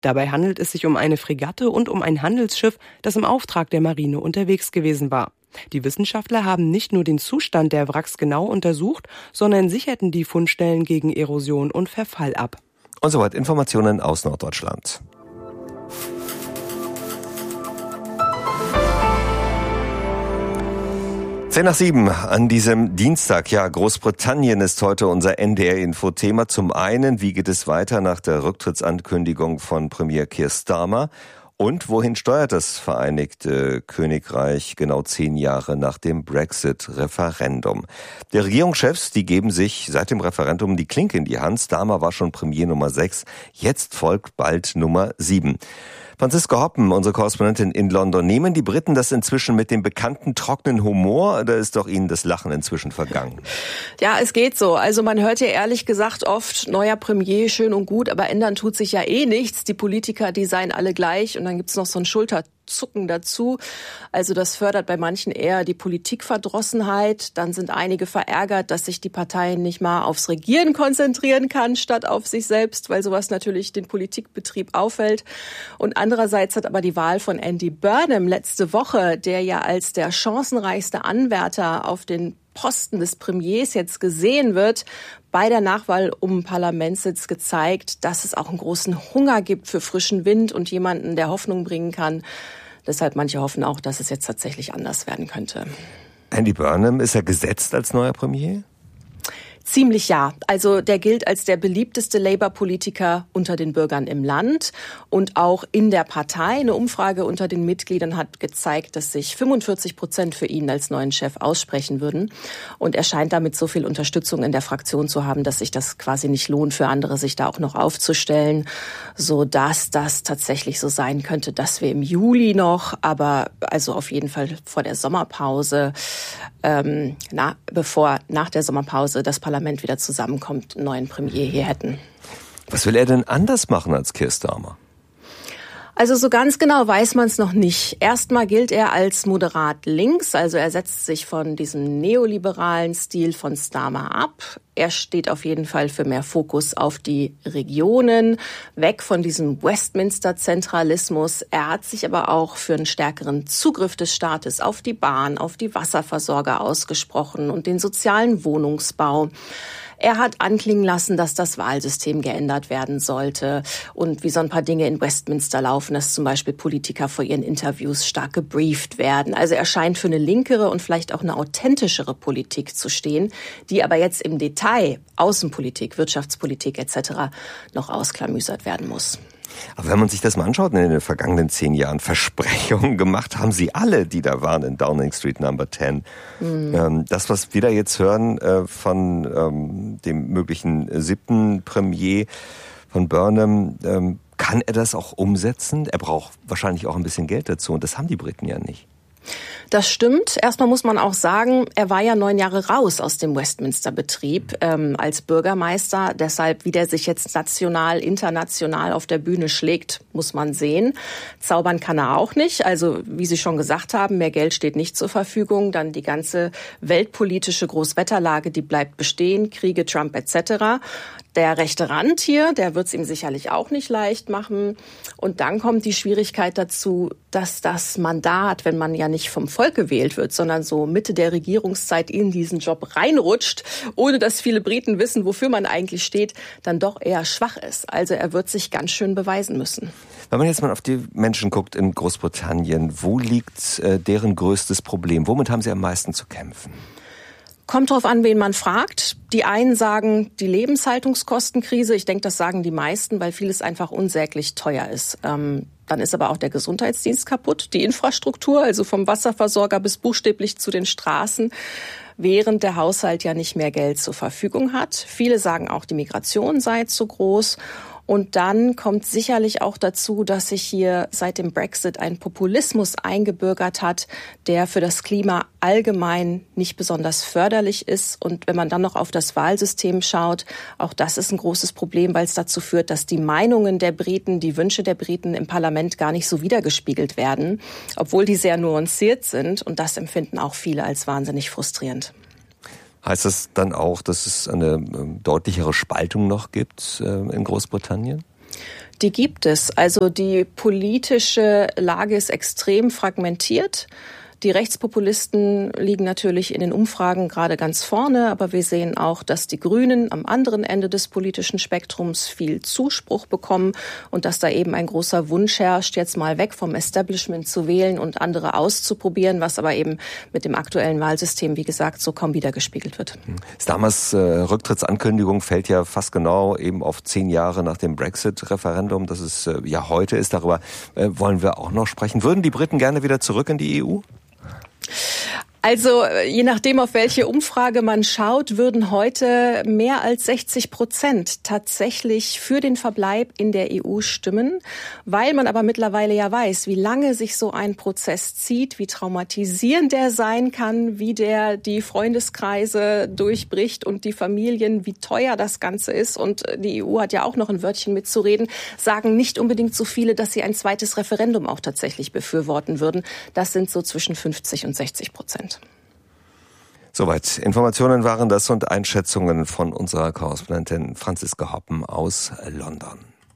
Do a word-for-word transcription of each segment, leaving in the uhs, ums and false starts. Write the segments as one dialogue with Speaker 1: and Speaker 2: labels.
Speaker 1: Dabei handelt es sich um eine Fregatte und um ein Handelsschiff, das im Auftrag der Marine unterwegs gewesen war. Die Wissenschaftler haben nicht nur den Zustand der Wracks genau untersucht, sondern sicherten die Fundstellen gegen Erosion und Verfall ab.
Speaker 2: Und soweit Informationen aus Norddeutschland. Zehn nach sieben an diesem Dienstag. Ja, Großbritannien ist heute unser N D R-Info-Thema. Zum einen, wie geht es weiter nach der Rücktrittsankündigung von Premier Keir Starmer? Und wohin steuert das Vereinigte Königreich genau zehn Jahre nach dem Brexit-Referendum? Die Regierungschefs, die geben sich seit dem Referendum die Klinke in die Hand. Starmer war schon Premier Nummer sechs, jetzt folgt bald Nummer sieben. Franziska Hoppen, unsere Korrespondentin in London. Nehmen die Briten das inzwischen mit dem bekannten trockenen Humor oder ist doch ihnen das Lachen inzwischen vergangen?
Speaker 3: Ja, es geht so. Also man hört ja ehrlich gesagt oft, neuer Premier, schön und gut, aber ändern tut sich ja eh nichts. Die Politiker, die seien alle gleich und dann gibt's noch so ein Schulterzucken dazu. Also das fördert bei manchen eher die Politikverdrossenheit. Dann sind einige verärgert, dass sich die Partei nicht mal aufs Regieren konzentrieren kann, statt auf sich selbst, weil sowas natürlich den Politikbetrieb auffällt. Und andererseits hat aber die Wahl von Andy Burnham letzte Woche, der ja als der chancenreichste Anwärter auf den Posten des Premiers jetzt gesehen wird, bei der Nachwahl um Parlamentssitz gezeigt, dass es auch einen großen Hunger gibt für frischen Wind und jemanden, der Hoffnung bringen kann. Deshalb manche hoffen auch, dass es jetzt tatsächlich anders werden könnte.
Speaker 2: Andy Burnham, ist er gesetzt als neuer Premier?
Speaker 3: Ziemlich ja. Also der gilt als der beliebteste Labour-Politiker unter den Bürgern im Land und auch in der Partei. Eine Umfrage unter den Mitgliedern hat gezeigt, dass sich fünfundvierzig Prozent für ihn als neuen Chef aussprechen würden. Und er scheint damit so viel Unterstützung in der Fraktion zu haben, dass sich das quasi nicht lohnt für andere, sich da auch noch aufzustellen, sodass das tatsächlich so sein könnte, dass wir im Juli noch, aber also auf jeden Fall vor der Sommerpause, ähm, na, bevor nach der Sommerpause das Parlament wieder zusammenkommt, einen neuen Premier hier hätten.
Speaker 2: Was will er denn anders machen als Keir Starmer?
Speaker 3: Also so ganz genau weiß man es noch nicht. Erstmal gilt er als moderat links, also er setzt sich von diesem neoliberalen Stil von Starmer ab. Er steht auf jeden Fall für mehr Fokus auf die Regionen, weg von diesem Westminster-Zentralismus. Er hat sich aber auch für einen stärkeren Zugriff des Staates auf die Bahn, auf die Wasserversorger ausgesprochen und den sozialen Wohnungsbau. Er hat anklingen lassen, dass das Wahlsystem geändert werden sollte und wie so ein paar Dinge in Westminster laufen, dass zum Beispiel Politiker vor ihren Interviews stark gebrieft werden. Also er scheint für eine linkere und vielleicht auch eine authentischere Politik zu stehen, die aber jetzt im Detail, Außenpolitik, Wirtschaftspolitik et cetera noch ausklamüsert werden muss.
Speaker 2: Aber wenn man sich das mal anschaut, in den vergangenen zehn Jahren Versprechungen gemacht haben sie alle, die da waren in Downing Street Number zehn. Mhm. Ähm, das, was wir da jetzt hören äh, von ähm, dem möglichen siebten Premier von Burnham, ähm, kann er das auch umsetzen? Er braucht wahrscheinlich auch ein bisschen Geld dazu und das haben die Briten ja nicht.
Speaker 3: Das stimmt. Erstmal muss man auch sagen, er war ja neun Jahre raus aus dem Westminster-Betrieb ähm, als Bürgermeister. Deshalb, wie der sich jetzt national, international auf der Bühne schlägt, muss man sehen. Zaubern kann er auch nicht. Also, wie Sie schon gesagt haben, mehr Geld steht nicht zur Verfügung. Dann die ganze weltpolitische Großwetterlage, die bleibt bestehen. Kriege, Trump et cetera. Der rechte Rand hier, der wird es ihm sicherlich auch nicht leicht machen. Und dann kommt die Schwierigkeit dazu, dass das Mandat, wenn man ja nicht vom Volk gewählt wird, sondern so Mitte der Regierungszeit in diesen Job reinrutscht, ohne dass viele Briten wissen, wofür man eigentlich steht, dann doch eher schwach ist. Also er wird sich ganz schön beweisen müssen.
Speaker 2: Wenn man jetzt mal auf die Menschen guckt in Großbritannien, wo liegt äh, deren größtes Problem? Womit haben sie am meisten zu kämpfen?
Speaker 3: Kommt drauf an, wen man fragt. Die einen sagen, die Lebenshaltungskostenkrise. Ich denke, das sagen die meisten, weil vieles einfach unsäglich teuer ist. Ähm, dann ist aber auch der Gesundheitsdienst kaputt, die Infrastruktur, also vom Wasserversorger bis buchstäblich zu den Straßen, während der Haushalt ja nicht mehr Geld zur Verfügung hat. Viele sagen auch, die Migration sei zu groß. Und dann kommt sicherlich auch dazu, dass sich hier seit dem Brexit ein Populismus eingebürgert hat, der für das Klima allgemein nicht besonders förderlich ist. Und wenn man dann noch auf das Wahlsystem schaut, auch das ist ein großes Problem, weil es dazu führt, dass die Meinungen der Briten, die Wünsche der Briten im Parlament gar nicht so wiedergespiegelt werden, obwohl die sehr nuanciert sind. Und das empfinden auch viele als wahnsinnig frustrierend.
Speaker 2: Heißt das dann auch, dass es eine äh, deutlichere Spaltung noch gibt äh, in Großbritannien?
Speaker 3: Die gibt es. Also die politische Lage ist extrem fragmentiert. Die Rechtspopulisten liegen natürlich in den Umfragen gerade ganz vorne, aber wir sehen auch, dass die Grünen am anderen Ende des politischen Spektrums viel Zuspruch bekommen und dass da eben ein großer Wunsch herrscht, jetzt mal weg vom Establishment zu wählen und andere auszuprobieren, was aber eben mit dem aktuellen Wahlsystem, wie gesagt, so kaum wiedergespiegelt wird.
Speaker 2: Damals äh, Rücktrittsankündigung fällt ja fast genau eben auf zehn Jahre nach dem Brexit-Referendum, das es äh, ja heute ist. Darüber äh, wollen wir auch noch sprechen. Würden die Briten gerne wieder zurück in die E U?
Speaker 3: Also je nachdem, auf welche Umfrage man schaut, würden heute mehr als sechzig Prozent tatsächlich für den Verbleib in der E U stimmen, weil man aber mittlerweile ja weiß, wie lange sich so ein Prozess zieht, wie traumatisierend der sein kann, wie der die Freundeskreise durchbricht und die Familien, wie teuer das Ganze ist. Und die E U hat ja auch noch ein Wörtchen mitzureden, sagen nicht unbedingt so viele, dass sie ein zweites Referendum auch tatsächlich befürworten würden. Das sind so zwischen fünfzig und sechzig Prozent.
Speaker 2: Soweit Informationen waren das und Einschätzungen von unserer Korrespondentin Franziska Hoppen aus London.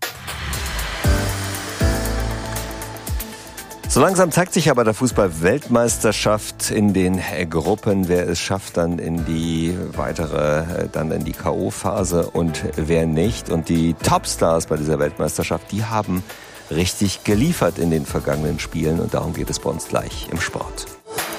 Speaker 2: So langsam zeigt sich aber der Fußball-Weltmeisterschaft in den Gruppen, wer es schafft dann in die weitere, dann in die K O-Phase und wer nicht. Und die Topstars bei dieser Weltmeisterschaft, die haben richtig geliefert in den vergangenen Spielen und darum geht es bei uns gleich im Sport.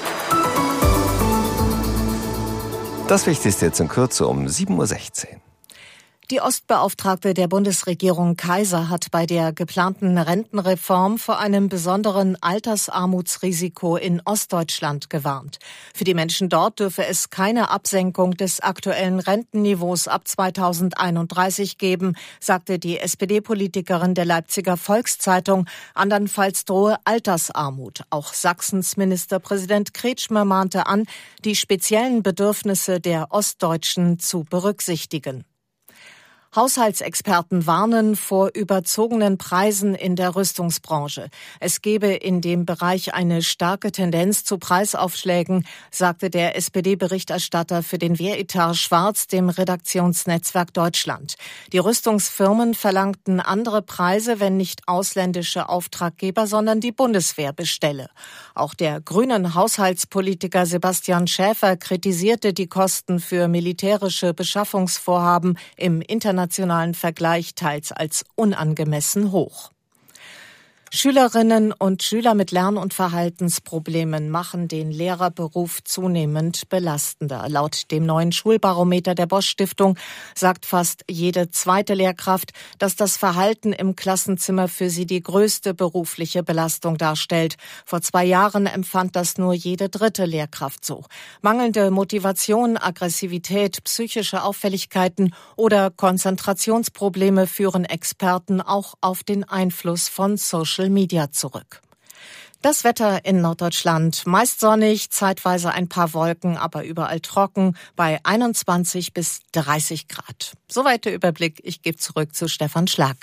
Speaker 2: Das Wichtigste jetzt in Kürze um sieben Uhr sechzehn.
Speaker 4: Die Ostbeauftragte der Bundesregierung Kaiser hat bei der geplanten Rentenreform vor einem besonderen Altersarmutsrisiko in Ostdeutschland gewarnt. Für die Menschen dort dürfe es keine Absenkung des aktuellen Rentenniveaus ab zweitausendeinunddreißig geben, sagte die S P D-Politikerin der Leipziger Volkszeitung. Andernfalls drohe Altersarmut. Auch Sachsens Ministerpräsident Kretschmer mahnte an, die speziellen Bedürfnisse der Ostdeutschen zu berücksichtigen. Haushaltsexperten warnen vor überzogenen Preisen in der Rüstungsbranche. Es gebe in dem Bereich eine starke Tendenz zu Preisaufschlägen, sagte der S P D-Berichterstatter für den Wehretat Schwarz dem Redaktionsnetzwerk Deutschland. Die Rüstungsfirmen verlangten andere Preise, wenn nicht ausländische Auftraggeber, sondern die Bundeswehr bestelle. Auch der grünen Haushaltspolitiker Sebastian Schäfer kritisierte die Kosten für militärische Beschaffungsvorhaben im internationalen Vergleich teils als unangemessen hoch. Schülerinnen und Schüler mit Lern- und Verhaltensproblemen machen den Lehrerberuf zunehmend belastender. Laut dem neuen Schulbarometer der Bosch Stiftung sagt fast jede zweite Lehrkraft, dass das Verhalten im Klassenzimmer für sie die größte berufliche Belastung darstellt. Vor zwei Jahren empfand das nur jede dritte Lehrkraft so. Mangelnde Motivation, Aggressivität, psychische Auffälligkeiten oder Konzentrationsprobleme führen Experten auch auf den Einfluss von Social Media zurück. Das Wetter in Norddeutschland, meist sonnig, zeitweise ein paar Wolken, aber überall trocken, bei einundzwanzig bis dreißig Grad. Soweit der Überblick, ich gebe zurück zu Stefan Schlag.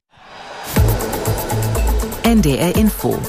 Speaker 5: N D R Info.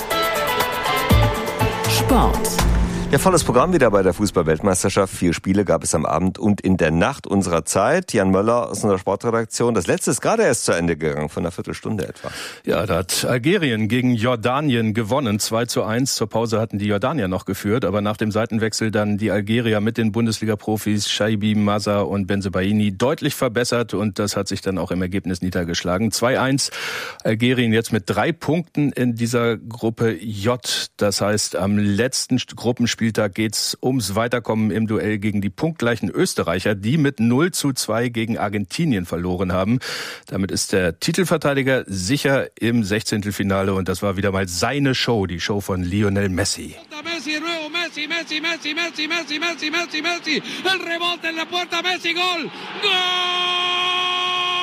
Speaker 5: Sport.
Speaker 2: Ja, volles Programm wieder bei der Fußball-Weltmeisterschaft. Vier Spiele gab es am Abend und in der Nacht unserer Zeit. Jan Möller aus unserer Sportredaktion. Das letzte ist gerade erst zu Ende gegangen, von einer Viertelstunde etwa.
Speaker 6: Ja, da hat Algerien gegen Jordanien gewonnen. zwei zu eins. Zur Pause hatten die Jordanier noch geführt, aber nach dem Seitenwechsel dann die Algerier mit den Bundesliga-Profis Shaibi, Mazar und Bensebaini deutlich verbessert und das hat sich dann auch im Ergebnis niedergeschlagen. zwei eins. Algerien jetzt mit drei Punkten in dieser Gruppe J. Das heißt, am letzten Gruppenspiel Spieltag geht's ums Weiterkommen im Duell gegen die punktgleichen Österreicher, die mit null zu zwei gegen Argentinien verloren haben. Damit ist der Titelverteidiger sicher im Sechzehntelfinale und das war wieder mal seine Show, die Show von Lionel Messi. Messi, Messi, Messi, Messi, Messi, Messi, Messi, Messi, Messi, el rebote en la puerta, Messi, Gol! Gol!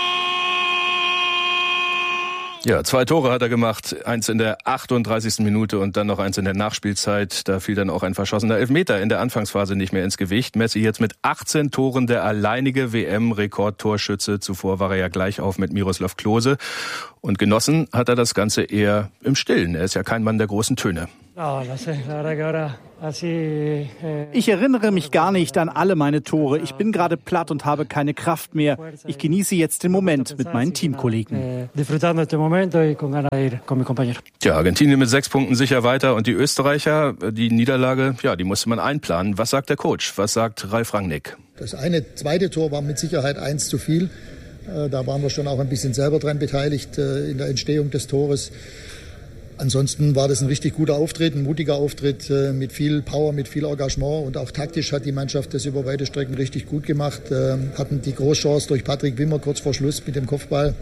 Speaker 6: Ja, zwei Tore hat er gemacht, eins in der achtunddreißigsten Minute und dann noch eins in der Nachspielzeit. Da fiel dann auch ein verschossener Elfmeter in der Anfangsphase nicht mehr ins Gewicht. Messi jetzt mit achtzehn Toren der alleinige W M-Rekordtorschütze. Zuvor war er ja gleich auf mit Miroslav Klose. Und genossen hat er das Ganze eher im Stillen. Er ist ja kein Mann der großen Töne.
Speaker 7: Ich erinnere mich gar nicht an alle meine Tore. Ich bin gerade platt und habe keine Kraft mehr. Ich genieße jetzt den Moment mit meinen Teamkollegen.
Speaker 6: Ja, Argentinien mit sechs Punkten sicher weiter und die Österreicher, die Niederlage, ja, die musste man einplanen. Was sagt der Coach? Was sagt Ralf Rangnick?
Speaker 8: Das eine zweite Tor war mit Sicherheit eins zu viel. Da waren wir schon auch ein bisschen selber dran beteiligt in der Entstehung des Tores. Ansonsten war das ein richtig guter Auftritt, ein mutiger Auftritt mit viel Power, mit viel Engagement und auch taktisch hat die Mannschaft das über weite Strecken richtig gut gemacht. Hatten die Großchance durch Patrick Wimmer kurz vor Schluss mit dem Kopfball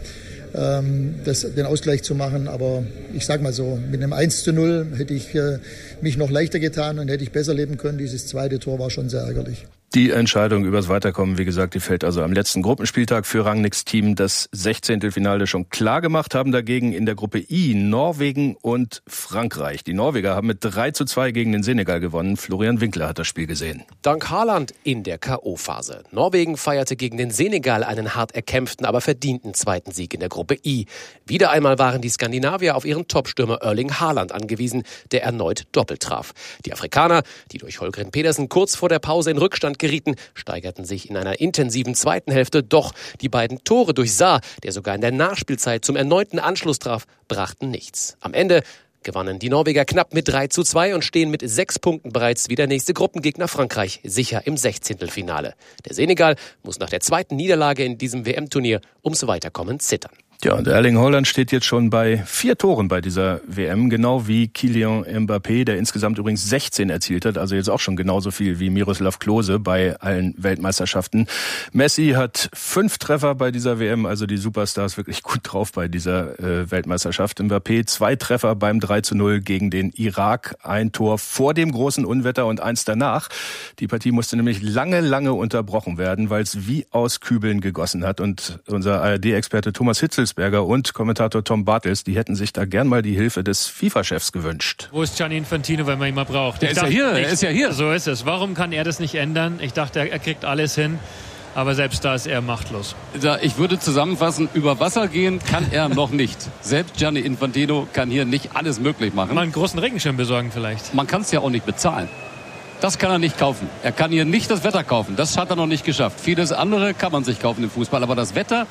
Speaker 8: das, den Ausgleich zu machen. Aber ich sage mal so, mit einem eins zu null hätte ich mich noch leichter getan und hätte ich besser leben können. Dieses zweite Tor war schon sehr ärgerlich.
Speaker 6: Die Entscheidung übers Weiterkommen, wie gesagt, die fällt also am letzten Gruppenspieltag für Rangnicks Team. Das Sechzehntelfinale schon klar gemacht, haben dagegen in der Gruppe I Norwegen und Frankreich. Die Norweger haben mit drei zu zwei gegen den Senegal gewonnen. Florian Winkler hat das Spiel gesehen.
Speaker 9: Dank Haaland in der K O-Phase. Norwegen feierte gegen den Senegal einen hart erkämpften, aber verdienten zweiten Sieg in der Gruppe I. Wieder einmal waren die Skandinavier auf ihren Topstürmer Erling Haaland angewiesen, der erneut doppelt traf. Die Afrikaner, die durch Holgren Pedersen kurz vor der Pause in Rückstand gerieten, steigerten sich in einer intensiven zweiten Hälfte. Doch die beiden Tore durch Saar, der sogar in der Nachspielzeit zum erneuten Anschluss traf, brachten nichts. Am Ende gewannen die Norweger knapp mit drei zu zwei und stehen mit sechs Punkten bereits wie der nächste Gruppengegner Frankreich sicher im Sechzehntelfinale. Der Senegal muss nach der zweiten Niederlage in diesem W M-Turnier ums Weiterkommen zittern.
Speaker 6: Ja, und Erling Haaland steht jetzt schon bei vier Toren bei dieser W M, genau wie Kylian Mbappé, der insgesamt übrigens sechzehn erzielt hat, also jetzt auch schon genauso viel wie Miroslav Klose bei allen Weltmeisterschaften. Messi hat fünf Treffer bei dieser W M, also die Superstars wirklich gut drauf bei dieser äh, Weltmeisterschaft. Mbappé zwei Treffer beim drei zu null gegen den Irak, ein Tor vor dem großen Unwetter und eins danach. Die Partie musste nämlich lange, lange unterbrochen werden, weil es wie aus Kübeln gegossen hat. Und unser A R D-Experte Thomas Hitzels und Kommentator Tom Bartels, die hätten sich da gern mal die Hilfe des FIFA-Chefs gewünscht.
Speaker 10: Wo ist Gianni Infantino, wenn man ihn mal braucht?
Speaker 11: Der ist ja hier, er ist ja hier.
Speaker 10: So ist es. Warum kann er das nicht ändern? Ich dachte, er kriegt alles hin. Aber selbst da ist er machtlos.
Speaker 11: Ich würde zusammenfassen, über Wasser gehen kann er noch nicht. Selbst Gianni Infantino kann hier nicht alles möglich machen.
Speaker 10: Mal einen großen Regenschirm besorgen vielleicht.
Speaker 11: Man kann es ja auch nicht bezahlen. Das kann er nicht kaufen. Er kann hier nicht das Wetter kaufen. Das hat er noch nicht geschafft. Vieles andere kann man sich kaufen im Fußball. Aber das Wetter...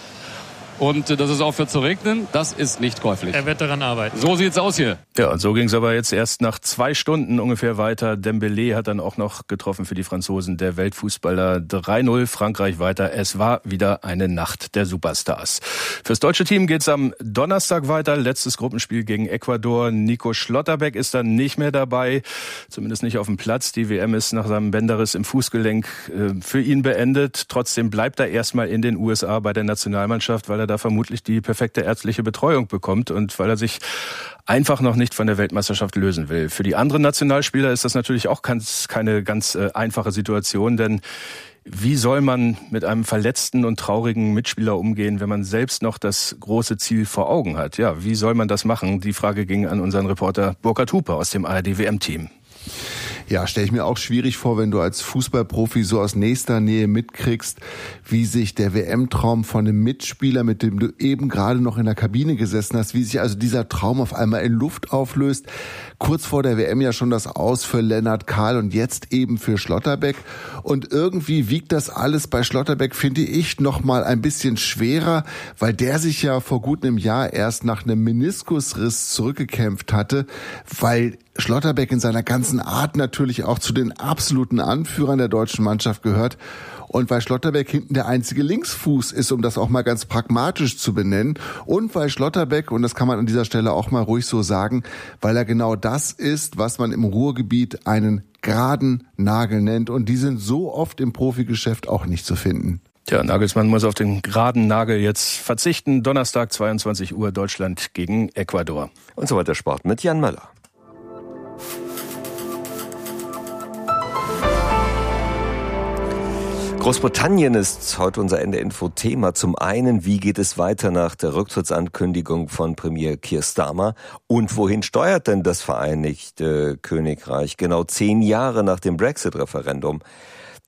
Speaker 11: Und dass es aufhört zu regnen, das ist nicht käuflich.
Speaker 10: Er wird daran arbeiten.
Speaker 11: So sieht's aus hier.
Speaker 6: Ja, und so ging es aber jetzt erst nach zwei Stunden ungefähr weiter. Dembélé hat dann auch noch getroffen für die Franzosen. Der Weltfußballer drei null, Frankreich weiter. Es war wieder eine Nacht der Superstars. Fürs deutsche Team geht's am Donnerstag weiter. Letztes Gruppenspiel gegen Ecuador. Nico Schlotterbeck ist dann nicht mehr dabei. Zumindest nicht auf dem Platz. Die W M ist nach seinem Bänderriss im Fußgelenk äh, für ihn beendet. Trotzdem bleibt er erstmal in den U S A bei der Nationalmannschaft, weil er da vermutlich die perfekte ärztliche Betreuung bekommt und weil er sich einfach noch nicht von der Weltmeisterschaft lösen will. Für die anderen Nationalspieler ist das natürlich auch ganz, keine ganz äh, einfache Situation, denn wie soll man mit einem verletzten und traurigen Mitspieler umgehen, wenn man selbst noch das große Ziel vor Augen hat? Ja, wie soll man das machen? Die Frage ging an unseren Reporter Burkhard Hupe aus dem A R D-W M-Team.
Speaker 12: Ja, stelle ich mir auch schwierig vor, wenn du als Fußballprofi so aus nächster Nähe mitkriegst, wie sich der W M-Traum von einem Mitspieler, mit dem du eben gerade noch in der Kabine gesessen hast, wie sich also dieser Traum auf einmal in Luft auflöst. Kurz vor der W M ja schon das Aus für Lennart Kahl und jetzt eben für Schlotterbeck. Und irgendwie wiegt das alles bei Schlotterbeck, finde ich, noch mal ein bisschen schwerer, weil der sich ja vor gut einem Jahr erst nach einem Meniskusriss zurückgekämpft hatte, weil Schlotterbeck in seiner ganzen Art natürlich auch zu den absoluten Anführern der deutschen Mannschaft gehört. Und weil Schlotterbeck hinten der einzige Linksfuß ist, um das auch mal ganz pragmatisch zu benennen. Und weil Schlotterbeck, und das kann man an dieser Stelle auch mal ruhig so sagen, weil er genau das ist, was man im Ruhrgebiet einen geraden Nagel nennt. Und die sind so oft im Profigeschäft auch nicht zu finden.
Speaker 6: Tja, Nagelsmann muss auf den geraden Nagel jetzt verzichten. Donnerstag, zweiundzwanzig Uhr, Deutschland gegen Ecuador.
Speaker 2: Und so weiter Sport mit Jan Möller. Großbritannien ist heute unser Ende-Info-Thema. Zum einen, wie geht es weiter nach der Rücktrittsankündigung von Premier Keir Starmer? Und wohin steuert denn das Vereinigte Königreich genau zehn Jahre nach dem Brexit-Referendum?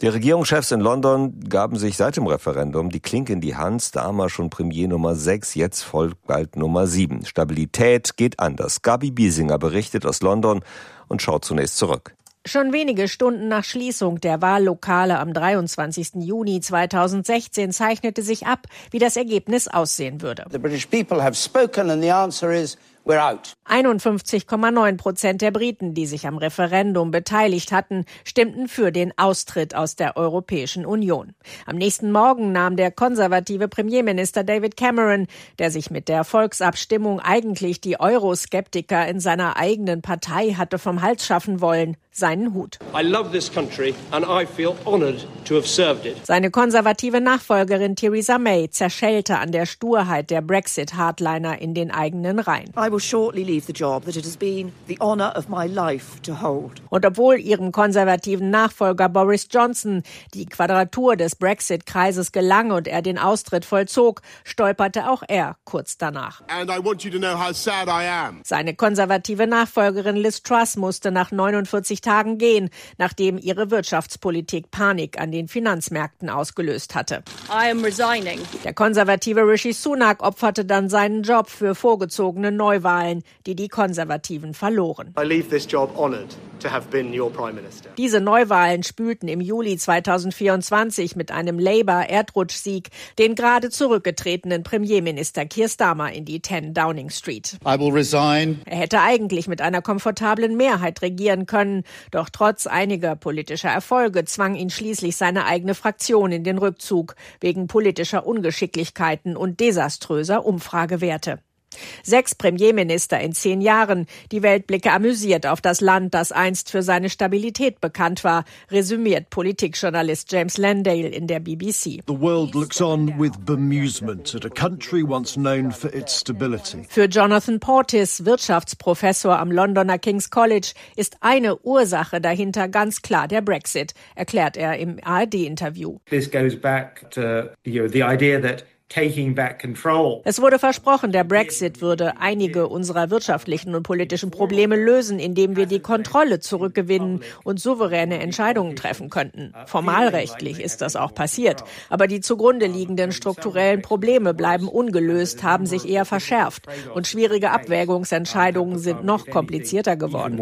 Speaker 2: Die Regierungschefs in London gaben sich seit dem Referendum die Klinke in die Hand. Starmer schon Premier Nummer sechs, jetzt folgt bald Nummer sieben. Stabilität geht anders. Gabi Biesinger berichtet aus London und schaut zunächst zurück.
Speaker 13: Schon wenige Stunden nach Schließung der Wahllokale am dreiundzwanzigsten Juni zweitausendsechzehn zeichnete sich ab, wie das Ergebnis aussehen würde.
Speaker 14: The British people have spoken and the answer is we're out.
Speaker 13: einundfünfzig Komma neun Prozent der Briten, die sich am Referendum beteiligt hatten, stimmten für den Austritt aus der Europäischen Union. Am nächsten Morgen nahm der konservative Premierminister David Cameron, der sich mit der Volksabstimmung eigentlich die Euroskeptiker in seiner eigenen Partei hatte vom Hals schaffen wollen, seinen Hut.
Speaker 15: I love this country and I feel honored to have served it.
Speaker 13: Seine konservative Nachfolgerin Theresa May zerschellte an der Sturheit der Brexit-Hardliner in den eigenen Reihen.
Speaker 16: I will shortly leave the job that it has been the honor of my life to hold.
Speaker 13: Und obwohl ihrem konservativen Nachfolger Boris Johnson die Quadratur des Brexit-Kreises gelang und er den Austritt vollzog, stolperte auch er kurz danach.
Speaker 17: And I want you to know how sad I am.
Speaker 13: Seine konservative Nachfolgerin Liz Truss musste nach neunundvierzig Tagen gehen, nachdem ihre Wirtschaftspolitik Panik an den Finanzmärkten ausgelöst hatte.
Speaker 18: I am resigning.
Speaker 13: Der konservative Rishi Sunak opferte dann seinen Job für vorgezogene Neuwahlen, die die Konservativen verloren.
Speaker 19: I leave this job honored to have been your Prime Minister.
Speaker 13: Diese Neuwahlen spülten im Juli zweitausendvierundzwanzig mit einem Labour-Erdrutschsieg den gerade zurückgetretenen Premierminister Keir Starmer in die zehn Downing Street.
Speaker 20: I will resign.
Speaker 13: Er hätte eigentlich mit einer komfortablen Mehrheit regieren können, doch trotz einiger politischer Erfolge zwang ihn schließlich seine eigene Fraktion in den Rückzug wegen politischer Ungeschicklichkeiten und desaströser Umfragewerte. Sechs Premierminister in zehn Jahren. Die Welt blicke amüsiert auf das Land, das einst für seine Stabilität bekannt war, resümiert Politikjournalist James Landale in der B B C.
Speaker 21: The world looks on with bemusement at a country once known for its stability.
Speaker 13: Für Jonathan Portis, Wirtschaftsprofessor am Londoner King's College, ist eine Ursache dahinter ganz klar der Brexit, erklärt er im A R D-Interview.
Speaker 22: This goes back to, you know, the idea that taking back control.
Speaker 13: Es wurde versprochen, der Brexit würde einige unserer wirtschaftlichen und politischen Probleme lösen, indem wir die Kontrolle zurückgewinnen und souveräne Entscheidungen treffen könnten. Formalrechtlich ist das auch passiert. Aber die zugrunde liegenden strukturellen Probleme bleiben ungelöst, haben sich eher verschärft. Und schwierige Abwägungsentscheidungen sind noch komplizierter geworden.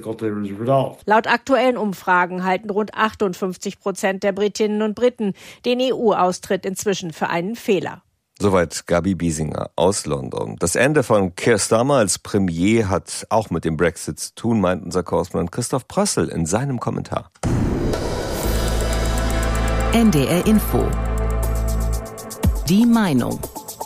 Speaker 13: Laut aktuellen Umfragen halten rund achtundfünfzig Prozent der Britinnen und Briten den E U-Austritt inzwischen für einen Fehler.
Speaker 2: Soweit Gabi Biesinger aus London. Das Ende von Keir Starmer als Premier hat auch mit dem Brexit zu tun, meint unser Korrespondent Christoph Prössel in seinem Kommentar.
Speaker 5: N D R Info. Die Meinung.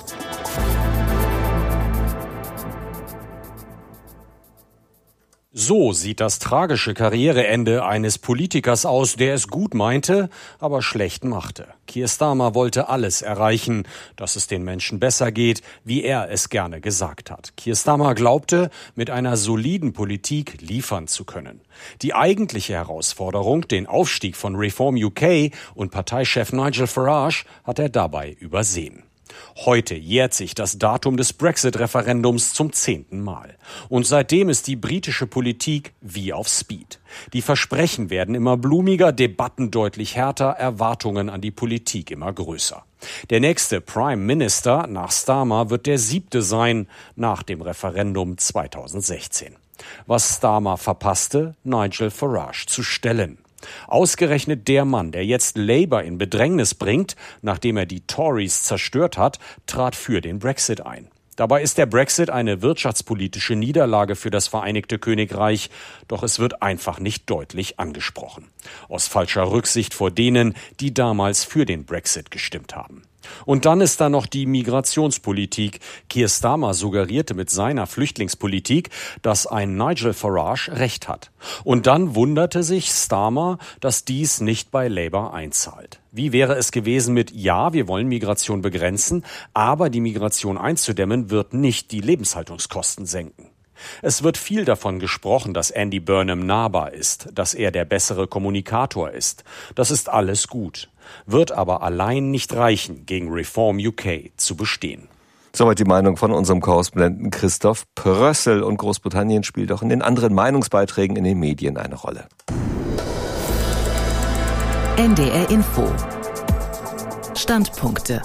Speaker 23: So sieht das tragische Karriereende eines Politikers aus, der es gut meinte, aber schlecht machte. Keir Starmer wollte alles erreichen, dass es den Menschen besser geht, wie er es gerne gesagt hat. Keir Starmer glaubte, mit einer soliden Politik liefern zu können. Die eigentliche Herausforderung, den Aufstieg von Reform U K und Parteichef Nigel Farage, hat er dabei übersehen. Heute jährt sich das Datum des Brexit-Referendums zum zehnten Mal. Und seitdem ist die britische Politik wie auf Speed. Die Versprechen werden immer blumiger, Debatten deutlich härter, Erwartungen an die Politik immer größer. Der nächste Prime Minister nach Starmer wird der siebte sein nach dem Referendum zweitausendsechzehn. Was Starmer verpasste, Nigel Farage zu stellen. Ausgerechnet der Mann, der jetzt Labour in Bedrängnis bringt, nachdem er die Tories zerstört hat, trat für den Brexit ein. Dabei ist der Brexit eine wirtschaftspolitische Niederlage für das Vereinigte Königreich, doch es wird einfach nicht deutlich angesprochen. Aus falscher Rücksicht vor denen, die damals für den Brexit gestimmt haben. Und dann ist da noch die Migrationspolitik. Keir Starmer suggerierte mit seiner Flüchtlingspolitik, dass ein Nigel Farage recht hat. Und dann wunderte sich Starmer, dass dies nicht bei Labour einzahlt. Wie wäre es gewesen mit, ja, wir wollen Migration begrenzen, aber die Migration einzudämmen wird nicht die Lebenshaltungskosten senken. Es wird viel davon gesprochen, dass Andy Burnham nahbar ist, dass er der bessere Kommunikator ist. Das ist alles gut, wird aber allein nicht reichen, gegen Reform U K zu bestehen.
Speaker 2: Soweit die Meinung von unserem Korrespondenten Christoph Prössel. Und Großbritannien spielt auch in den anderen Meinungsbeiträgen in den Medien eine Rolle.
Speaker 5: N D R Info. Standpunkte.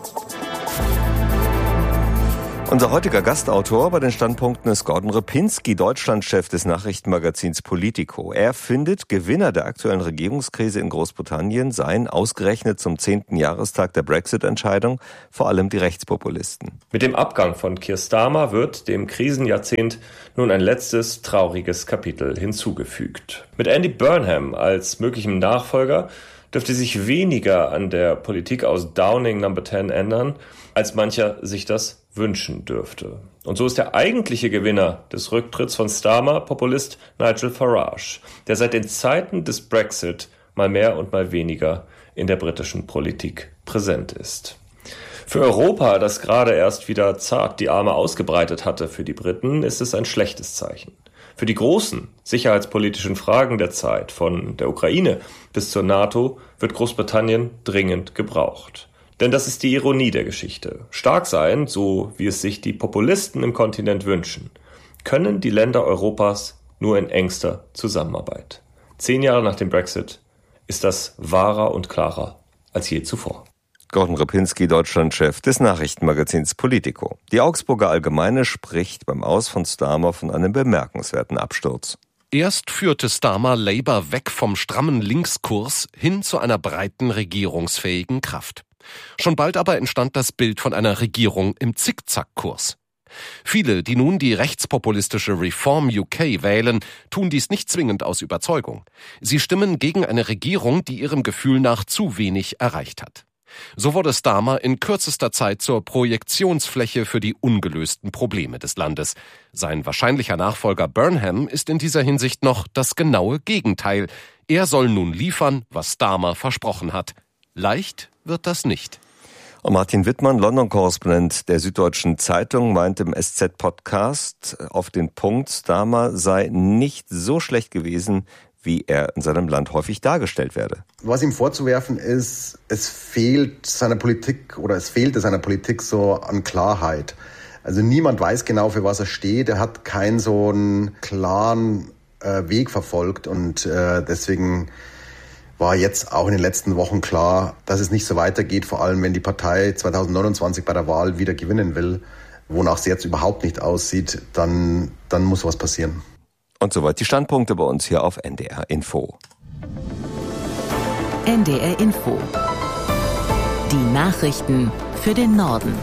Speaker 2: Unser heutiger Gastautor bei den Standpunkten ist Gordon Repinski, Deutschlandchef des Nachrichtenmagazins Politico. Er findet, Gewinner der aktuellen Regierungskrise in Großbritannien seien ausgerechnet zum zehnten Jahrestag der Brexit-Entscheidung vor allem die Rechtspopulisten.
Speaker 1: Mit dem Abgang von Keir Starmer wird dem Krisenjahrzehnt nun ein letztes trauriges Kapitel hinzugefügt. Mit Andy Burnham als möglichem Nachfolger dürfte sich weniger an der Politik aus Downing Number zehn ändern, als mancher sich das wünschen dürfte. Und so ist der eigentliche Gewinner des Rücktritts von Starmer Populist Nigel Farage, der seit den Zeiten des Brexit mal mehr und mal weniger in der britischen Politik präsent ist. Für Europa, das gerade erst wieder zart die Arme ausgebreitet hatte für die Briten, ist es ein schlechtes Zeichen. Für die großen sicherheitspolitischen Fragen der Zeit, von der Ukraine bis zur NATO, wird Großbritannien dringend gebraucht. Denn das ist die Ironie der Geschichte. Stark sein, so wie es sich die Populisten im Kontinent wünschen, können die Länder Europas nur in engster Zusammenarbeit. Zehn Jahre nach dem Brexit ist das wahrer und klarer als je zuvor.
Speaker 2: Gordon Repinski, Deutschlandchef des Nachrichtenmagazins Politico. Die Augsburger Allgemeine spricht beim Aus von Starmer von einem bemerkenswerten Absturz.
Speaker 18: Erst führte Starmer Labour weg vom strammen Linkskurs hin zu einer breiten regierungsfähigen Kraft. Schon bald aber entstand das Bild von einer Regierung im Zickzackkurs. Viele, die nun die rechtspopulistische Reform U K wählen, tun dies nicht zwingend aus Überzeugung. Sie stimmen gegen eine Regierung, die ihrem Gefühl nach zu wenig erreicht hat. So wurde Starmer in kürzester Zeit zur Projektionsfläche für die ungelösten Probleme des Landes. Sein wahrscheinlicher Nachfolger Burnham ist in dieser Hinsicht noch das genaue Gegenteil. Er soll nun liefern, was Starmer versprochen hat. Leicht wird das nicht.
Speaker 2: Und Martin Wittmann, London-Korrespondent der Süddeutschen Zeitung, meint im S Z-Podcast auf den Punkt, Starmer sei nicht so schlecht gewesen, wie er in seinem Land häufig dargestellt werde.
Speaker 20: Was ihm vorzuwerfen ist, es fehlt seiner Politik oder es fehlte seiner Politik so an Klarheit. Also niemand weiß genau, für was er steht. Er hat keinen so einen klaren äh, Weg verfolgt und äh, deswegen war jetzt auch in den letzten Wochen klar, dass es nicht so weitergeht, vor allem wenn die Partei zwanzig neunundzwanzig bei der Wahl wieder gewinnen will, wonach es jetzt überhaupt nicht aussieht, dann, dann muss was passieren.
Speaker 2: Und soweit die Standpunkte bei uns hier auf N D R Info.
Speaker 5: N D R Info. Die Nachrichten für den Norden.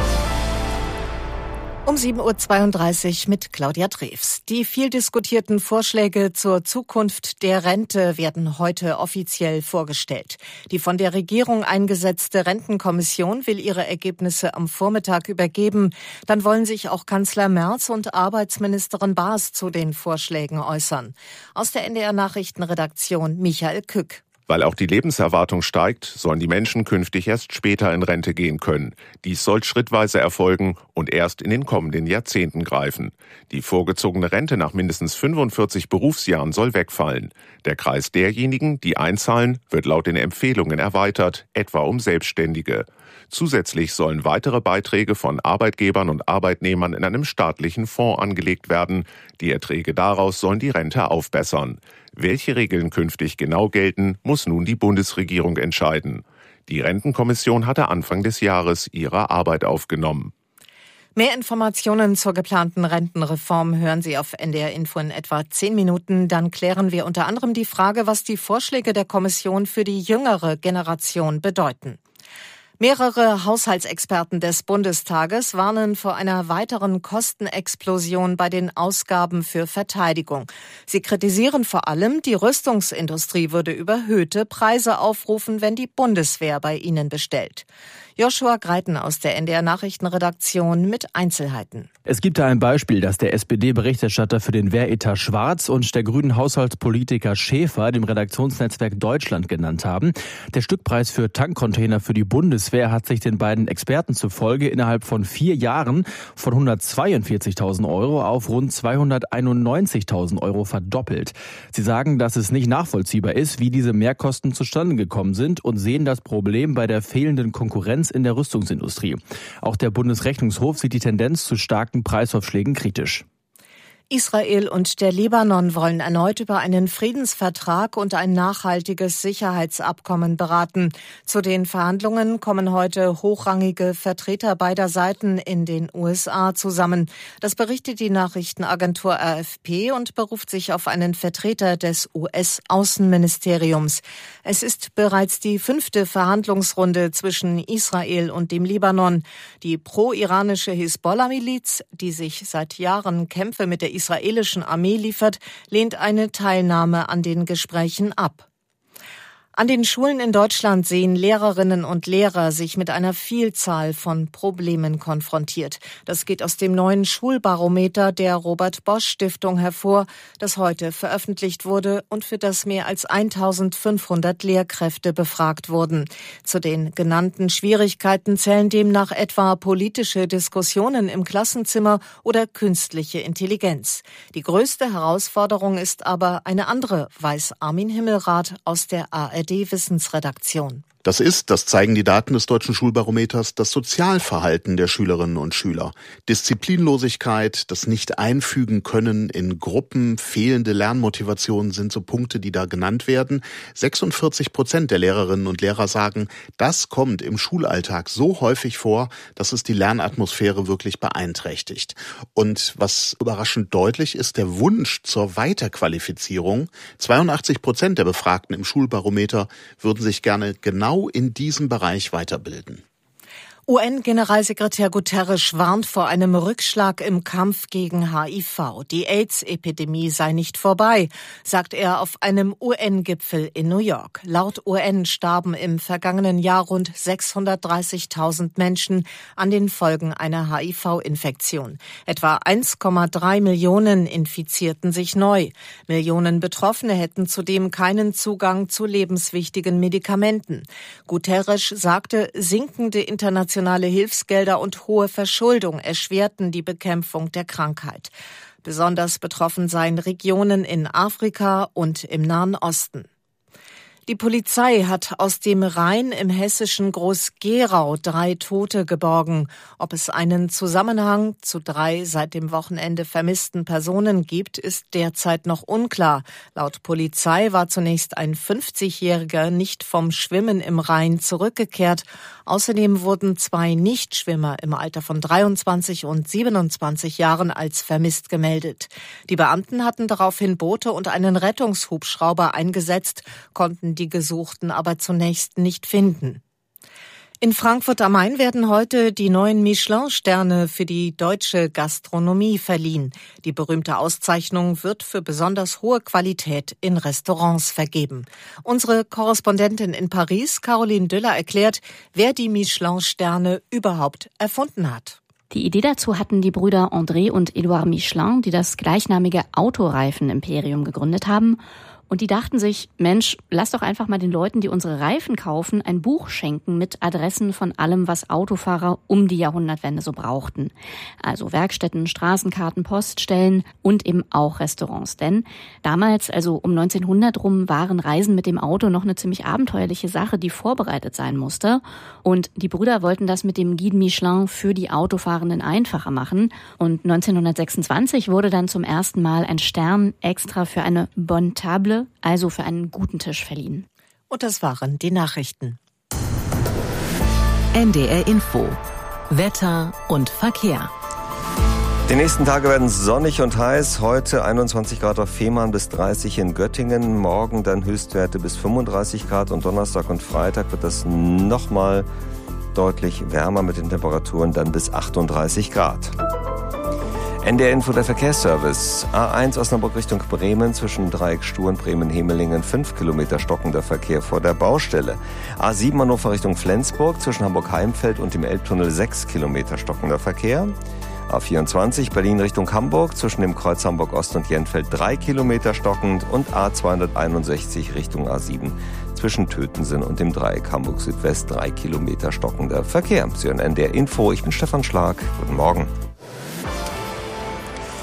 Speaker 4: Um sieben Uhr zweiunddreißig mit Claudia Drews. Die viel diskutierten Vorschläge zur Zukunft der Rente werden heute offiziell vorgestellt. Die von der Regierung eingesetzte Rentenkommission will ihre Ergebnisse am Vormittag übergeben. Dann wollen sich auch Kanzler Merz und Arbeitsministerin Baas zu den Vorschlägen äußern. Aus der N D R Nachrichtenredaktion Michael Kück.
Speaker 24: Weil auch die Lebenserwartung steigt, sollen die Menschen künftig erst später in Rente gehen können. Dies soll schrittweise erfolgen und erst in den kommenden Jahrzehnten greifen. Die vorgezogene Rente nach mindestens fünfundvierzig Berufsjahren soll wegfallen. Der Kreis derjenigen, die einzahlen, wird laut den Empfehlungen erweitert, etwa um Selbstständige. Zusätzlich sollen weitere Beiträge von Arbeitgebern und Arbeitnehmern in einem staatlichen Fonds angelegt werden. Die Erträge daraus sollen die Rente aufbessern. Welche Regeln künftig genau gelten, muss nun die Bundesregierung entscheiden. Die Rentenkommission hatte Anfang des Jahres ihre Arbeit aufgenommen.
Speaker 4: Mehr Informationen zur geplanten Rentenreform hören Sie auf N D R Info in etwa zehn Minuten. Dann klären wir unter anderem die Frage, was die Vorschläge der Kommission für die jüngere Generation bedeuten. Mehrere Haushaltsexperten des Bundestages warnen vor einer weiteren Kostenexplosion bei den Ausgaben für Verteidigung. Sie kritisieren vor allem, die Rüstungsindustrie würde überhöhte Preise aufrufen, wenn die Bundeswehr bei ihnen bestellt. Joshua Greiten aus der N D R Nachrichtenredaktion mit Einzelheiten.
Speaker 25: Es gibt da ein Beispiel, das der S P D-Berichterstatter für den Wehretat Schwarz und der grünen Haushaltspolitiker Schäfer dem Redaktionsnetzwerk Deutschland genannt haben. Der Stückpreis für Tankcontainer für die Bundeswehr hat sich den beiden Experten zufolge innerhalb von vier Jahren von hundertzweiundvierzigtausend Euro auf rund zweihunderteinundneunzigtausend Euro verdoppelt. Sie sagen, dass es nicht nachvollziehbar ist, wie diese Mehrkosten zustande gekommen sind und sehen das Problem bei der fehlenden Konkurrenz in der Rüstungsindustrie. Auch der Bundesrechnungshof sieht die Tendenz zu starken Preisaufschlägen kritisch.
Speaker 4: Israel und der Libanon wollen erneut über einen Friedensvertrag und ein nachhaltiges Sicherheitsabkommen beraten. Zu den Verhandlungen kommen heute hochrangige Vertreter beider Seiten in den U S A zusammen. Das berichtet die Nachrichtenagentur A F P und beruft sich auf einen Vertreter des U S-Außenministeriums. Es ist bereits die fünfte Verhandlungsrunde zwischen Israel und dem Libanon. Die pro-iranische Hisbollah-Miliz, die sich seit Jahren Kämpfe mit der israelischen Armee liefert, lehnt eine Teilnahme an den Gesprächen ab. An den Schulen in Deutschland sehen Lehrerinnen und Lehrer sich mit einer Vielzahl von Problemen konfrontiert. Das geht aus dem neuen Schulbarometer der Robert-Bosch-Stiftung hervor, das heute veröffentlicht wurde und für das mehr als eintausendfünfhundert Lehrkräfte befragt wurden. Zu den genannten Schwierigkeiten zählen demnach etwa politische Diskussionen im Klassenzimmer oder künstliche Intelligenz. Die größte Herausforderung ist aber eine andere, weiß Armin Himmelrath aus der A R D-Wissensredaktion.
Speaker 3: Das ist, das zeigen die Daten des Deutschen Schulbarometers, das Sozialverhalten der Schülerinnen und Schüler. Disziplinlosigkeit, das Nicht-Einfügen können in Gruppen, fehlende Lernmotivation sind so Punkte, die da genannt werden. sechsundvierzig Prozent der Lehrerinnen und Lehrer sagen, das kommt im Schulalltag so häufig vor, dass es die Lernatmosphäre wirklich beeinträchtigt. Und was überraschend deutlich ist, der Wunsch zur Weiterqualifizierung. zweiundachtzig Prozent der Befragten im Schulbarometer würden sich gerne genau in diesem Bereich weiterbilden.
Speaker 4: U N-Generalsekretär Guterres warnt vor einem Rückschlag im Kampf gegen H I V. Die AIDS-Epidemie sei nicht vorbei, sagt er auf einem U N-Gipfel in New York. Laut U N starben im vergangenen Jahr rund sechshundertdreißigtausend Menschen an den Folgen einer H I V-Infektion. Etwa eins Komma drei Millionen infizierten sich neu. Millionen Betroffene hätten zudem keinen Zugang zu lebenswichtigen Medikamenten. Guterres sagte, sinkende internationale Internationale Hilfsgelder und hohe Verschuldung erschwerten die Bekämpfung der Krankheit. Besonders betroffen seien Regionen in Afrika und im Nahen Osten. Die Polizei hat aus dem Rhein im hessischen Groß-Gerau drei Tote geborgen. Ob es einen Zusammenhang zu drei seit dem Wochenende vermissten Personen gibt, ist derzeit noch unklar. Laut Polizei war zunächst ein fünfzigjähriger nicht vom Schwimmen im Rhein zurückgekehrt. Außerdem wurden zwei Nichtschwimmer im Alter von dreiundzwanzig und siebenundzwanzig Jahren als vermisst gemeldet. Die Beamten hatten daraufhin Boote und einen Rettungshubschrauber eingesetzt, konnten die Gesuchten aber zunächst nicht finden. In Frankfurt am Main werden heute die neuen Michelin-Sterne für die deutsche Gastronomie verliehen. Die berühmte Auszeichnung wird für besonders hohe Qualität in Restaurants vergeben. Unsere Korrespondentin in Paris, Caroline Düller, erklärt, wer die Michelin-Sterne überhaupt erfunden hat.
Speaker 7: Die Idee dazu hatten die Brüder André und Edouard Michelin, die das gleichnamige Autoreifen-Imperium gegründet haben. Und die dachten sich, Mensch, lass doch einfach mal den Leuten, die unsere Reifen kaufen, ein Buch schenken mit Adressen von allem, was Autofahrer um die Jahrhundertwende so brauchten. Also Werkstätten, Straßenkarten, Poststellen und eben auch Restaurants. Denn damals, also um neunzehnhundert rum, waren Reisen mit dem Auto noch eine ziemlich abenteuerliche Sache, die vorbereitet sein musste. Und die Brüder wollten das mit dem Guide Michelin für die Autofahrenden einfacher machen. Und neunzehnhundertsechsundzwanzig wurde dann zum ersten Mal ein Stern extra für eine Bonne Table, also für einen guten Tisch, verliehen.
Speaker 4: Und das waren die Nachrichten.
Speaker 5: N D R Info. Wetter und Verkehr.
Speaker 2: Die nächsten Tage werden sonnig und heiß. Heute einundzwanzig Grad auf Fehmarn bis dreißig in Göttingen. Morgen dann Höchstwerte bis fünfunddreißig Grad und Donnerstag und Freitag wird das nochmal deutlich wärmer mit den Temperaturen dann bis achtunddreißig Grad. N D R Info, der Verkehrsservice. A eins Osnabrück Richtung Bremen zwischen Dreieck Stuhr und Bremen-Hemelingen fünf Kilometer stockender Verkehr vor der Baustelle. A sieben Hannover Richtung Flensburg zwischen Hamburg-Heimfeld und dem Elbtunnel sechs Kilometer stockender Verkehr. A vierundzwanzig Berlin Richtung Hamburg zwischen dem Kreuz Hamburg-Ost und Jenfeld drei Kilometer stockend und A zweihunderteinundsechzig Richtung A sieben zwischen Tötensen und dem Dreieck Hamburg Südwest drei Kilometer stockender Verkehr. Sie hören N D R Info, ich bin Stefan Schlag. Guten Morgen.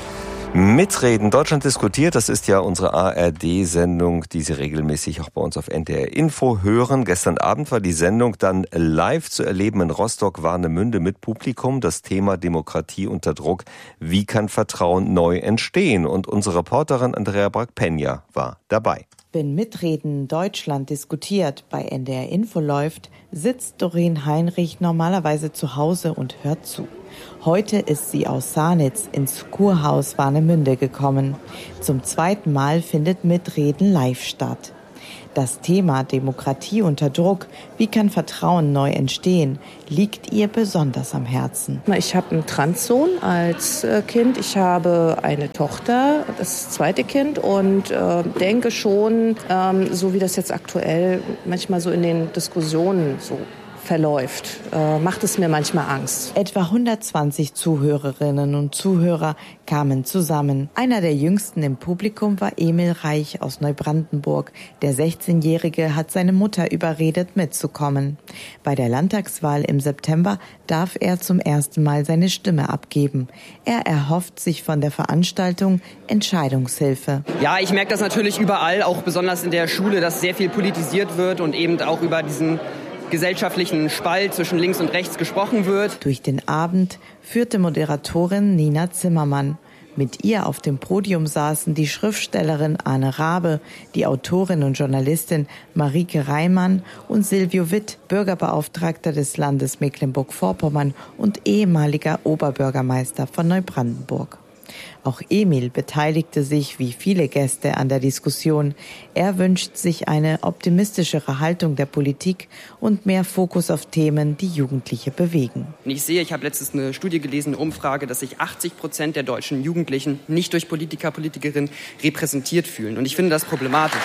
Speaker 2: Mitreden. Deutschland diskutiert, das ist ja unsere A R D-Sendung, die Sie regelmäßig auch bei uns auf N D R Info hören. Gestern Abend war die Sendung dann live zu erleben in Rostock-Warnemünde mit Publikum. Das Thema Demokratie unter Druck. Wie kann Vertrauen neu entstehen? Und unsere Reporterin Andrea Brack-Peña war dabei.
Speaker 8: Wenn Mitreden Deutschland diskutiert bei N D R Info läuft, sitzt Doreen Heinrich normalerweise zu Hause und hört zu. Heute ist sie aus Sarnitz ins Kurhaus Warnemünde gekommen. Zum zweiten Mal findet Mitreden live statt. Das Thema Demokratie unter Druck, wie kann Vertrauen neu entstehen, liegt ihr besonders am Herzen.
Speaker 9: Ich habe einen Transsohn als Kind, ich habe eine Tochter, das zweite Kind und äh, denke schon, ähm, so wie das jetzt aktuell manchmal so in den Diskussionen so verläuft, äh, macht es mir manchmal Angst.
Speaker 8: Etwa hundertzwanzig Zuhörerinnen und Zuhörer kamen zusammen. Einer der jüngsten im Publikum war Emil Reich aus Neubrandenburg. Der sechzehnjährige hat seine Mutter überredet, mitzukommen. Bei der Landtagswahl im September darf er zum ersten Mal seine Stimme abgeben. Er erhofft sich von der Veranstaltung Entscheidungshilfe.
Speaker 10: Ja, ich merke das natürlich überall, auch besonders in der Schule, dass sehr viel politisiert wird und eben auch über diesen gesellschaftlichen Spalt zwischen links und rechts gesprochen wird.
Speaker 8: Durch den Abend führte Moderatorin Nina Zimmermann. Mit ihr auf dem Podium saßen die Schriftstellerin Anne Rabe, die Autorin und Journalistin Marike Reimann und Silvio Witt, Bürgerbeauftragter des Landes Mecklenburg-Vorpommern und ehemaliger Oberbürgermeister von Neubrandenburg. Auch Emil beteiligte sich wie viele Gäste an der Diskussion. Er wünscht sich eine optimistischere Haltung der Politik und mehr Fokus auf Themen, die Jugendliche bewegen.
Speaker 10: Und ich sehe, ich habe letztens eine Studie gelesen, eine Umfrage, dass sich achtzig Prozent der deutschen Jugendlichen nicht durch Politiker, Politikerinnen repräsentiert fühlen. Und ich finde das problematisch.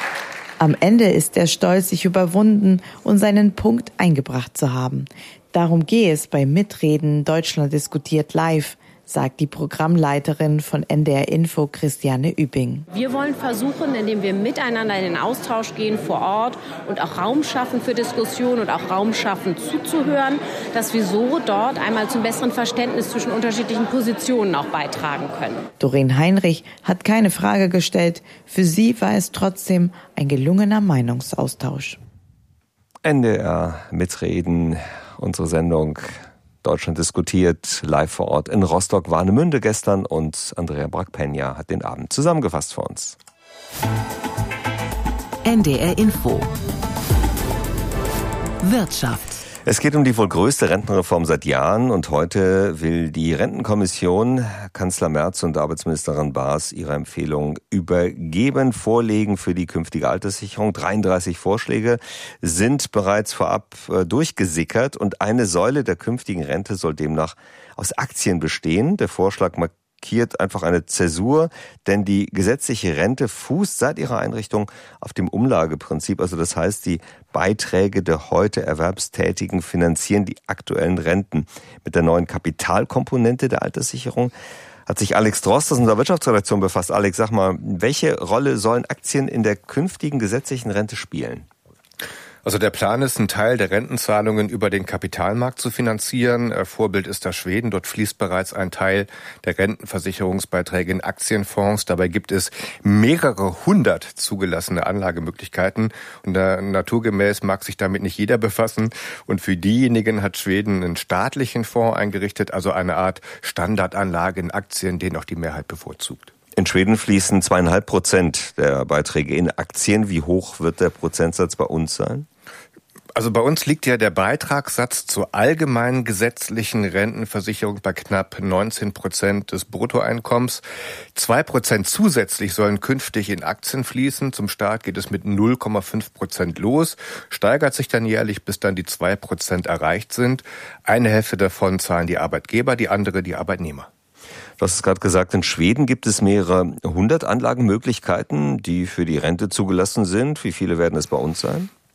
Speaker 8: Am Ende ist er stolz, sich überwunden und seinen Punkt eingebracht zu haben. Darum gehe es bei Mitreden Deutschland diskutiert live, sagt die Programmleiterin von N D R Info, Christiane Üpping.
Speaker 11: Wir wollen versuchen, indem wir miteinander in den Austausch gehen vor Ort und auch Raum schaffen für Diskussionen und auch Raum schaffen zuzuhören, dass wir so dort einmal zum besseren Verständnis zwischen unterschiedlichen Positionen auch beitragen können.
Speaker 8: Doreen Heinrich hat keine Frage gestellt. Für sie war es trotzdem ein gelungener Meinungsaustausch.
Speaker 2: N D R Mitreden, unsere Sendung Deutschland diskutiert, live vor Ort in Rostock-Warnemünde gestern und Andrea Brack-Peña hat den Abend zusammengefasst für uns.
Speaker 5: N D R Info Wirtschaft.
Speaker 2: Es geht um die wohl größte Rentenreform seit Jahren und heute will die Rentenkommission Kanzler Merz und Arbeitsministerin Baas ihre Empfehlung übergeben, vorlegen für die künftige Alterssicherung. dreiunddreißig Vorschläge sind bereits vorab äh, durchgesickert und eine Säule der künftigen Rente soll demnach aus Aktien bestehen. Der Vorschlag markiert einfach eine Zäsur, denn die gesetzliche Rente fußt seit ihrer Einrichtung auf dem Umlageprinzip. Also das heißt, die Beiträge der heute Erwerbstätigen finanzieren die aktuellen Renten. Mit der neuen Kapitalkomponente der Alterssicherung hat sich Alex Drost aus unserer Wirtschaftsredaktion befasst. Alex, sag mal, welche Rolle sollen Aktien in der künftigen gesetzlichen Rente spielen?
Speaker 12: Also der Plan ist, einen Teil der Rentenzahlungen über den Kapitalmarkt zu finanzieren. Vorbild ist da Schweden. Dort fließt bereits ein Teil der Rentenversicherungsbeiträge in Aktienfonds. Dabei gibt es mehrere hundert zugelassene Anlagemöglichkeiten. Und naturgemäß mag sich damit nicht jeder befassen. Und für diejenigen hat Schweden einen staatlichen Fonds eingerichtet, also eine Art Standardanlage in Aktien, den auch die Mehrheit bevorzugt.
Speaker 2: In Schweden fließen zweieinhalb Prozent der Beiträge in Aktien. Wie hoch wird der Prozentsatz bei uns sein?
Speaker 12: Also bei uns liegt ja der Beitragssatz zur allgemeinen gesetzlichen Rentenversicherung bei knapp neunzehn Prozent des Bruttoeinkommens. Zwei Prozent zusätzlich sollen künftig in Aktien fließen. Zum Start geht es mit null Komma fünf Prozent los, steigert sich dann jährlich, bis dann die zwei Prozent erreicht sind. Eine Hälfte davon zahlen die Arbeitgeber, die andere die Arbeitnehmer.
Speaker 2: Du hast es gerade gesagt, in Schweden gibt es mehrere hundert Anlagemöglichkeiten, die für die Rente zugelassen sind. Wie viele werden es bei uns sein?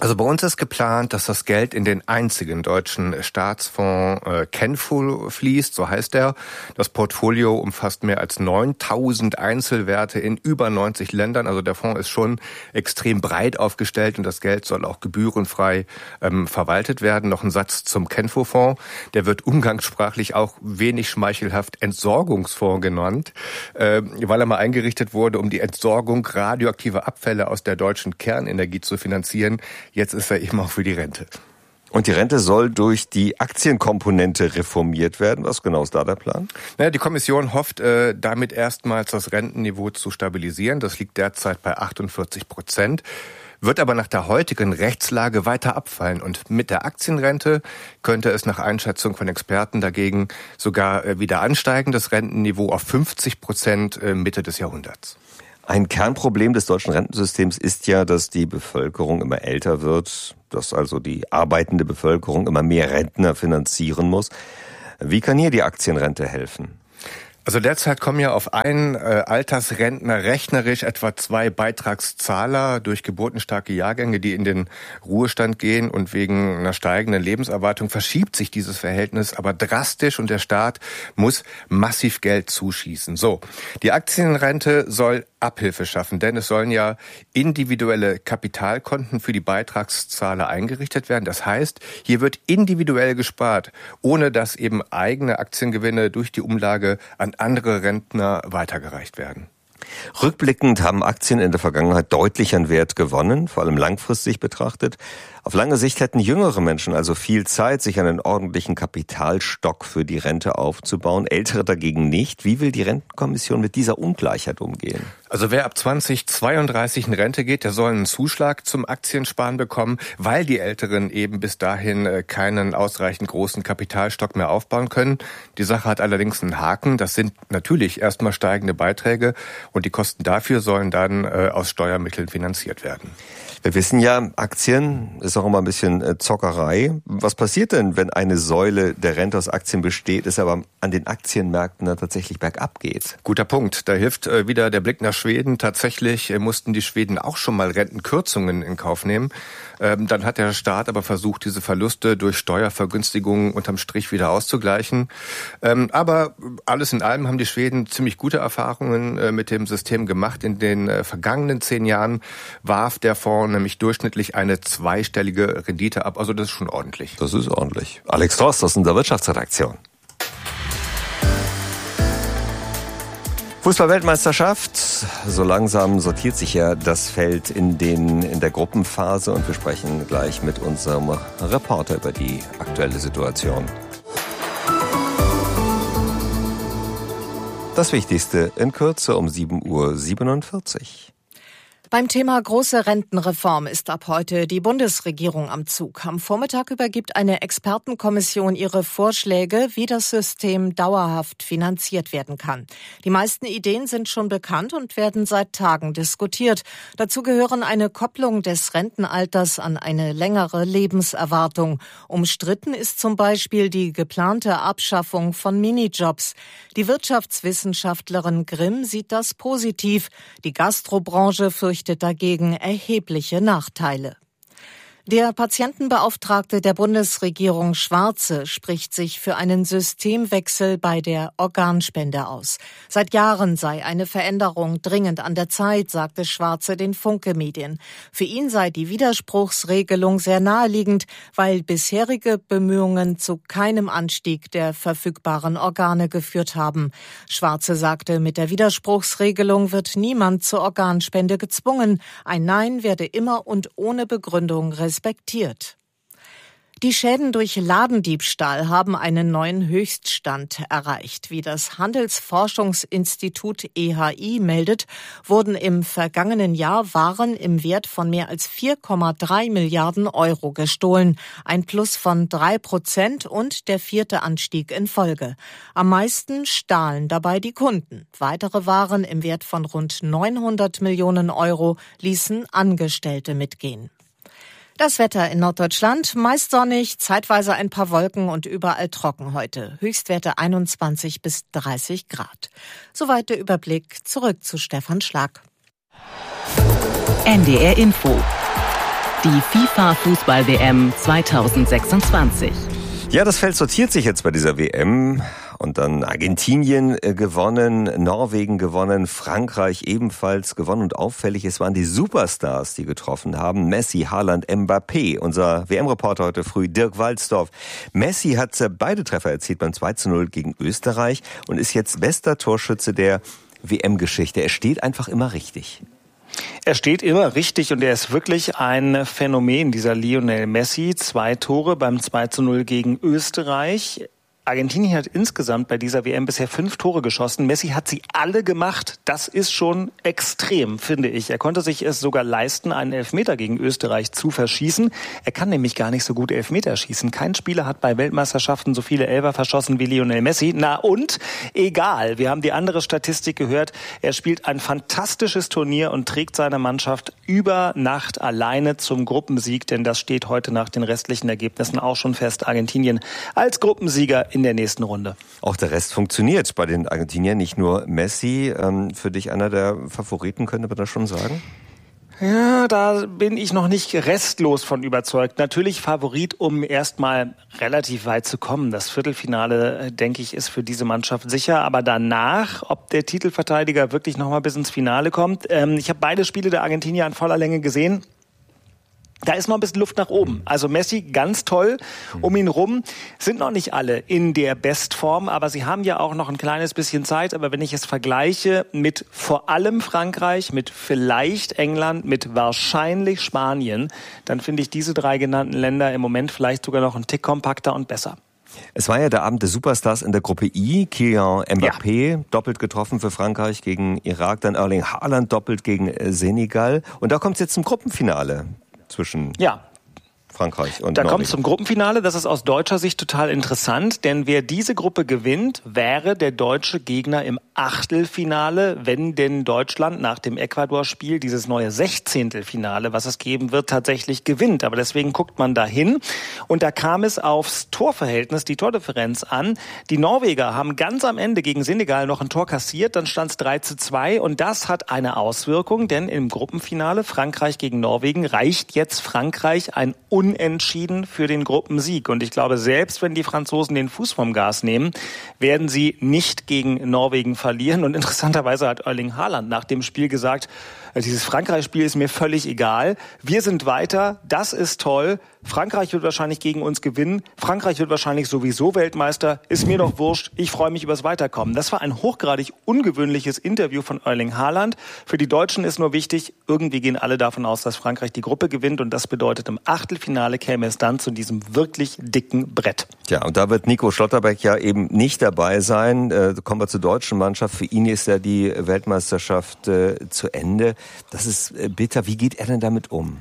Speaker 12: Also bei uns ist geplant, dass das Geld in den einzigen deutschen Staatsfonds äh, Kenful fließt, so heißt er. Das Portfolio umfasst mehr als neuntausend Einzelwerte in über neunzig Ländern. Also der Fonds ist schon extrem breit aufgestellt und das Geld soll auch gebührenfrei ähm, verwaltet werden. Noch ein Satz zum Kenful-Fonds. Der wird umgangssprachlich auch wenig schmeichelhaft Entsorgungsfonds genannt, äh, weil er mal eingerichtet wurde, um die Entsorgung radioaktiver Abfälle aus der deutschen Kernenergie zu finanzieren. Jetzt ist er eben auch für die Rente.
Speaker 2: Und die Rente soll durch die Aktienkomponente reformiert werden. Was genau ist da der Plan?
Speaker 12: Naja, die Kommission hofft, äh, damit erstmals das Rentenniveau zu stabilisieren. Das liegt derzeit bei achtundvierzig Prozent. Wird aber nach der heutigen Rechtslage weiter abfallen. Und mit der Aktienrente könnte es nach Einschätzung von Experten dagegen sogar äh, wieder ansteigen, das Rentenniveau auf fünfzig Prozent äh, Mitte des Jahrhunderts.
Speaker 2: Ein Kernproblem des deutschen Rentensystems ist ja, dass die Bevölkerung immer älter wird, dass also die arbeitende Bevölkerung immer mehr Rentner finanzieren muss. Wie kann hier die Aktienrente helfen?
Speaker 12: Also derzeit kommen ja auf einen äh, Altersrentner rechnerisch etwa zwei Beitragszahler durch geburtenstarke Jahrgänge, die in den Ruhestand gehen, und wegen einer steigenden Lebenserwartung verschiebt sich dieses Verhältnis aber drastisch und der Staat muss massiv Geld zuschießen. So, die Aktienrente soll Abhilfe schaffen, denn es sollen ja individuelle Kapitalkonten für die Beitragszahler eingerichtet werden. Das heißt, hier wird individuell gespart, ohne dass eben eigene Aktiengewinne durch die Umlage an andere Rentner weitergereicht werden.
Speaker 2: Rückblickend haben Aktien in der Vergangenheit deutlich an Wert gewonnen, vor allem langfristig betrachtet. Auf lange Sicht hätten jüngere Menschen also viel Zeit, sich einen ordentlichen Kapitalstock für die Rente aufzubauen, ältere dagegen nicht. Wie will die Rentenkommission mit dieser Ungleichheit umgehen?
Speaker 12: Also wer ab zweitausendzweiunddreißig in Rente geht, der soll einen Zuschlag zum Aktiensparen bekommen, weil die Älteren eben bis dahin keinen ausreichend großen Kapitalstock mehr aufbauen können. Die Sache hat allerdings einen Haken. Das sind natürlich erstmal steigende Beiträge und die Kosten dafür sollen dann aus Steuermitteln finanziert werden.
Speaker 2: Wir wissen ja, Aktien ist auch immer ein bisschen Zockerei. Was passiert denn, wenn eine Säule der Rente aus Aktien besteht, es aber an den Aktienmärkten dann tatsächlich bergab geht?
Speaker 12: Guter Punkt. Da hilft wieder der Blick nach Schweden. Tatsächlich mussten die Schweden auch schon mal Rentenkürzungen in Kauf nehmen. Dann hat der Staat aber versucht, diese Verluste durch Steuervergünstigungen unterm Strich wieder auszugleichen. Aber alles in allem haben die Schweden ziemlich gute Erfahrungen mit dem System gemacht. In den vergangenen zehn Jahren warf der Fonds nämlich durchschnittlich eine zweistellige Rendite ab. Also das ist schon ordentlich.
Speaker 2: Das ist ordentlich. Alex Torst aus unserer Wirtschaftsredaktion. Fußball-Weltmeisterschaft. So langsam sortiert sich ja das Feld in, den, in der Gruppenphase und wir sprechen gleich mit unserem Reporter über die aktuelle Situation. Das Wichtigste in Kürze um sieben Uhr siebenundvierzig.
Speaker 4: Beim Thema große Rentenreform ist ab heute die Bundesregierung am Zug. Am Vormittag übergibt eine Expertenkommission ihre Vorschläge, wie das System dauerhaft finanziert werden kann. Die meisten Ideen sind schon bekannt und werden seit Tagen diskutiert. Dazu gehören eine Kopplung des Rentenalters an eine längere Lebenserwartung. Umstritten ist zum Beispiel die geplante Abschaffung von Minijobs. Die Wirtschaftswissenschaftlerin Grimm sieht das positiv. Die Gastrobranche fürchtet dagegen erhebliche Nachteile. Der Patientenbeauftragte der Bundesregierung Schwarze spricht sich für einen Systemwechsel bei der Organspende aus. Seit Jahren sei eine Veränderung dringend an der Zeit, sagte Schwarze den Funke-Medien. Für ihn sei die Widerspruchsregelung sehr naheliegend, weil bisherige Bemühungen zu keinem Anstieg der verfügbaren Organe geführt haben. Schwarze sagte, mit der Widerspruchsregelung wird niemand zur Organspende gezwungen. Ein Nein werde immer und ohne Begründung respektiert. respektiert. Die Schäden durch Ladendiebstahl haben einen neuen Höchststand erreicht. Wie das Handelsforschungsinstitut E H I meldet, wurden im vergangenen Jahr Waren im Wert von mehr als vier Komma drei Milliarden Euro gestohlen. Ein Plus von drei Prozent und der vierte Anstieg in Folge. Am meisten stahlen dabei die Kunden. Weitere Waren im Wert von rund neunhundert Millionen Euro ließen Angestellte mitgehen. Das Wetter in Norddeutschland, meist sonnig, zeitweise ein paar Wolken und überall trocken heute. Höchstwerte einundzwanzig bis dreißig Grad. Soweit der Überblick. Zurück zu Stefan Schlag.
Speaker 5: N D R Info. Die FIFA-Fußball-W M zweitausendsechsundzwanzig.
Speaker 2: Ja, das Feld sortiert sich jetzt bei dieser W M. Und dann Argentinien gewonnen, Norwegen gewonnen, Frankreich ebenfalls gewonnen. Und auffällig, es waren die Superstars, die getroffen haben. Messi, Haaland, Mbappé. Unser W M-Reporter heute früh, Dirk Walzdorf. Messi hat beide Treffer erzielt beim zwei zu null gegen Österreich und ist jetzt bester Torschütze der W M-Geschichte. Er steht einfach immer richtig.
Speaker 6: Er steht immer richtig und er ist wirklich ein Phänomen, dieser Lionel Messi. Zwei Tore beim zwei zu null gegen Österreich. Argentinien hat insgesamt bei dieser W M bisher fünf Tore geschossen. Messi hat sie alle gemacht. Das ist schon extrem, finde ich. Er konnte sich es sogar leisten, einen Elfmeter gegen Österreich zu verschießen. Er kann nämlich gar nicht so gut Elfmeter schießen. Kein Spieler hat bei Weltmeisterschaften so viele Elfer verschossen wie Lionel Messi. Na und? Egal. Wir haben die andere Statistik gehört. Er spielt ein fantastisches Turnier und trägt seine Mannschaft über Nacht alleine zum Gruppensieg. Denn das steht heute nach den restlichen Ergebnissen auch schon fest. Argentinien als Gruppensieger in der nächsten Runde.
Speaker 2: Auch der Rest funktioniert bei den Argentiniern, nicht nur Messi. Ähm, für dich einer der Favoriten, könnte man das schon sagen?
Speaker 6: Ja, da bin ich noch nicht restlos von überzeugt. Natürlich Favorit, um erstmal relativ weit zu kommen. Das Viertelfinale, denke ich, ist für diese Mannschaft sicher. Aber danach, ob der Titelverteidiger wirklich noch mal bis ins Finale kommt. Ähm, ich habe beide Spiele der Argentinier in voller Länge gesehen. Da ist noch ein bisschen Luft nach oben. Also Messi ganz toll. Um ihn rum sind noch nicht alle in der Bestform, aber sie haben ja auch noch ein kleines bisschen Zeit. Aber wenn ich es vergleiche mit vor allem Frankreich, mit vielleicht England, mit wahrscheinlich Spanien, dann finde ich diese drei genannten Länder im Moment vielleicht sogar noch einen Tick kompakter und besser.
Speaker 2: Es war ja der Abend der Superstars in der Gruppe I. Kylian Mbappé, ja. doppelt getroffen für Frankreich gegen Irak, dann Erling Haaland doppelt gegen Senegal. Und da kommt es jetzt zum Gruppenfinale zwischen ja. Frankreich und
Speaker 6: Da
Speaker 2: Norwegen.
Speaker 6: kommt es zum Gruppenfinale. Das ist aus deutscher Sicht total interessant, denn wer diese Gruppe gewinnt, wäre der deutsche Gegner im Achtelfinale, wenn denn Deutschland nach dem Ecuador-Spiel dieses neue Sechzehntelfinale, was es geben wird, tatsächlich gewinnt. Aber deswegen guckt man da hin. Und da kam es aufs Torverhältnis, die Tordifferenz an. Die Norweger haben ganz am Ende gegen Senegal noch ein Tor kassiert, dann stand es drei zu zwei. Und das hat eine Auswirkung, denn im Gruppenfinale Frankreich gegen Norwegen reicht jetzt Frankreich ein Unentschieden für den Gruppensieg. Und ich glaube, selbst wenn die Franzosen den Fuß vom Gas nehmen, werden sie nicht gegen Norwegen verlieren. Und interessanterweise hat Erling Haaland nach dem Spiel gesagt, dieses Frankreich-Spiel ist mir völlig egal. Wir sind weiter, das ist toll. Frankreich wird wahrscheinlich gegen uns gewinnen. Frankreich wird wahrscheinlich sowieso Weltmeister. Ist mir doch wurscht. Ich freue mich übers Weiterkommen. Das war ein hochgradig ungewöhnliches Interview von Erling Haaland. Für die Deutschen ist nur wichtig, irgendwie gehen alle davon aus, dass Frankreich die Gruppe gewinnt. Und das bedeutet, im Achtelfinale käme es dann zu diesem wirklich dicken Brett.
Speaker 2: Tja, und da wird Nico Schlotterbeck ja eben nicht dabei sein. Äh, kommen wir zur deutschen Mannschaft. Für ihn ist ja die Weltmeisterschaft äh, zu Ende. Das ist äh, bitter. Wie geht er denn damit um?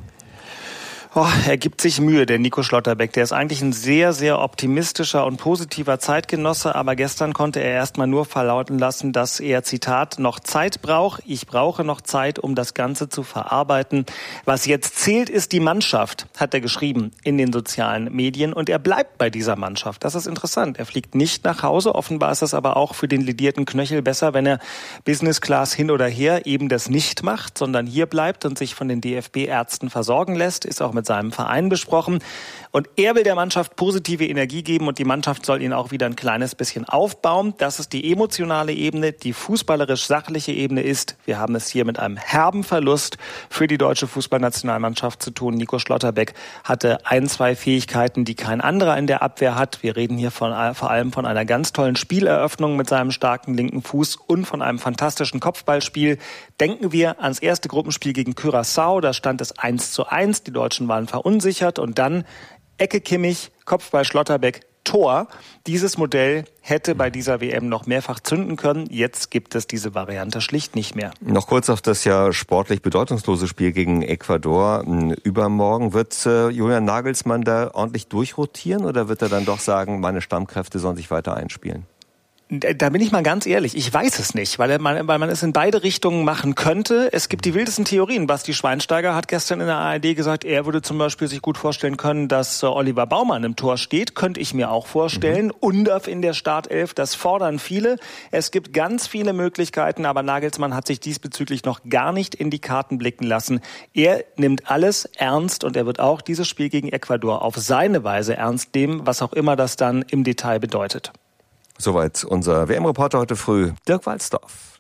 Speaker 6: Oh, er gibt sich Mühe, der Nico Schlotterbeck. Der ist eigentlich ein sehr, sehr optimistischer und positiver Zeitgenosse, aber gestern konnte er erstmal nur verlauten lassen, dass er, Zitat, noch Zeit braucht. Ich brauche noch Zeit, um das Ganze zu verarbeiten. Was jetzt zählt, ist die Mannschaft, hat er geschrieben in den sozialen Medien. Und er bleibt bei dieser Mannschaft. Das ist interessant. Er fliegt nicht nach Hause. Offenbar ist es aber auch für den ledierten Knöchel besser, wenn er Business Class hin oder her eben das nicht macht, sondern hier bleibt und sich von den D F B-Ärzten versorgen lässt. Ist auch mit mit seinem Verein besprochen. Und er will der Mannschaft positive Energie geben und die Mannschaft soll ihn auch wieder ein kleines bisschen aufbauen. Das ist die emotionale Ebene. Die fußballerisch-sachliche Ebene ist, wir haben es hier mit einem herben Verlust für die deutsche Fußballnationalmannschaft zu tun. Nico Schlotterbeck hatte ein, zwei Fähigkeiten, die kein anderer in der Abwehr hat. Wir reden hier von, vor allem von einer ganz tollen Spieleröffnung mit seinem starken linken Fuß und von einem fantastischen Kopfballspiel. Denken wir ans erste Gruppenspiel gegen Curaçao. Da stand es eins zu eins. Die Deutschen waren verunsichert und dann Ecke Kimmich, Kopfball Schlotterbeck, Tor. Dieses Modell hätte bei dieser W M noch mehrfach zünden können. Jetzt gibt es diese Variante schlicht nicht mehr.
Speaker 2: Noch kurz auf das ja sportlich bedeutungslose Spiel gegen Ecuador übermorgen. Wird äh, Julian Nagelsmann da ordentlich durchrotieren oder wird er dann doch sagen, meine Stammkräfte sollen sich weiter einspielen?
Speaker 6: Da bin ich mal ganz ehrlich, ich weiß es nicht, weil man, weil man es in beide Richtungen machen könnte. Es gibt die wildesten Theorien. Basti Schweinsteiger hat gestern in der A R D gesagt, er würde zum Beispiel sich gut vorstellen können, dass Oliver Baumann im Tor steht. Könnte ich mir auch vorstellen. Mhm. Undorf in der Startelf, das fordern viele. Es gibt ganz viele Möglichkeiten, aber Nagelsmann hat sich diesbezüglich noch gar nicht in die Karten blicken lassen. Er nimmt alles ernst und er wird auch dieses Spiel gegen Ecuador auf seine Weise ernst nehmen, was auch immer das dann im Detail bedeutet.
Speaker 2: Soweit unser W M-Reporter heute früh, Dirk Walzdorf.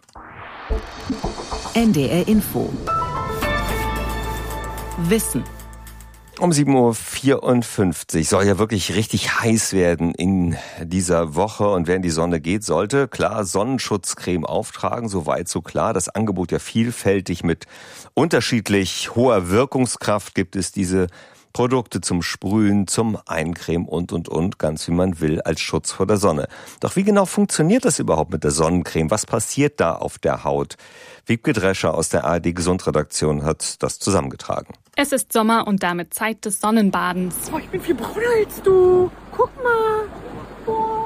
Speaker 5: N D R Info. Wissen.
Speaker 2: Um sieben Uhr vierundfünfzig soll ja wirklich richtig heiß werden in dieser Woche. Und wer in die Sonne geht, sollte klar Sonnenschutzcreme auftragen. Soweit so klar. Das Angebot ja vielfältig mit unterschiedlich hoher Wirkungskraft gibt es diese Produkte zum Sprühen, zum Eincremen und, und, und, ganz wie man will, als Schutz vor der Sonne. Doch wie genau funktioniert das überhaupt mit der Sonnencreme? Was passiert da auf der Haut? Wiebke Drescher aus der A R D Gesundredaktion hat das zusammengetragen.
Speaker 14: Es ist Sommer und damit Zeit des Sonnenbadens.
Speaker 15: Oh, ich bin viel brauner als du. Guck mal. Oh,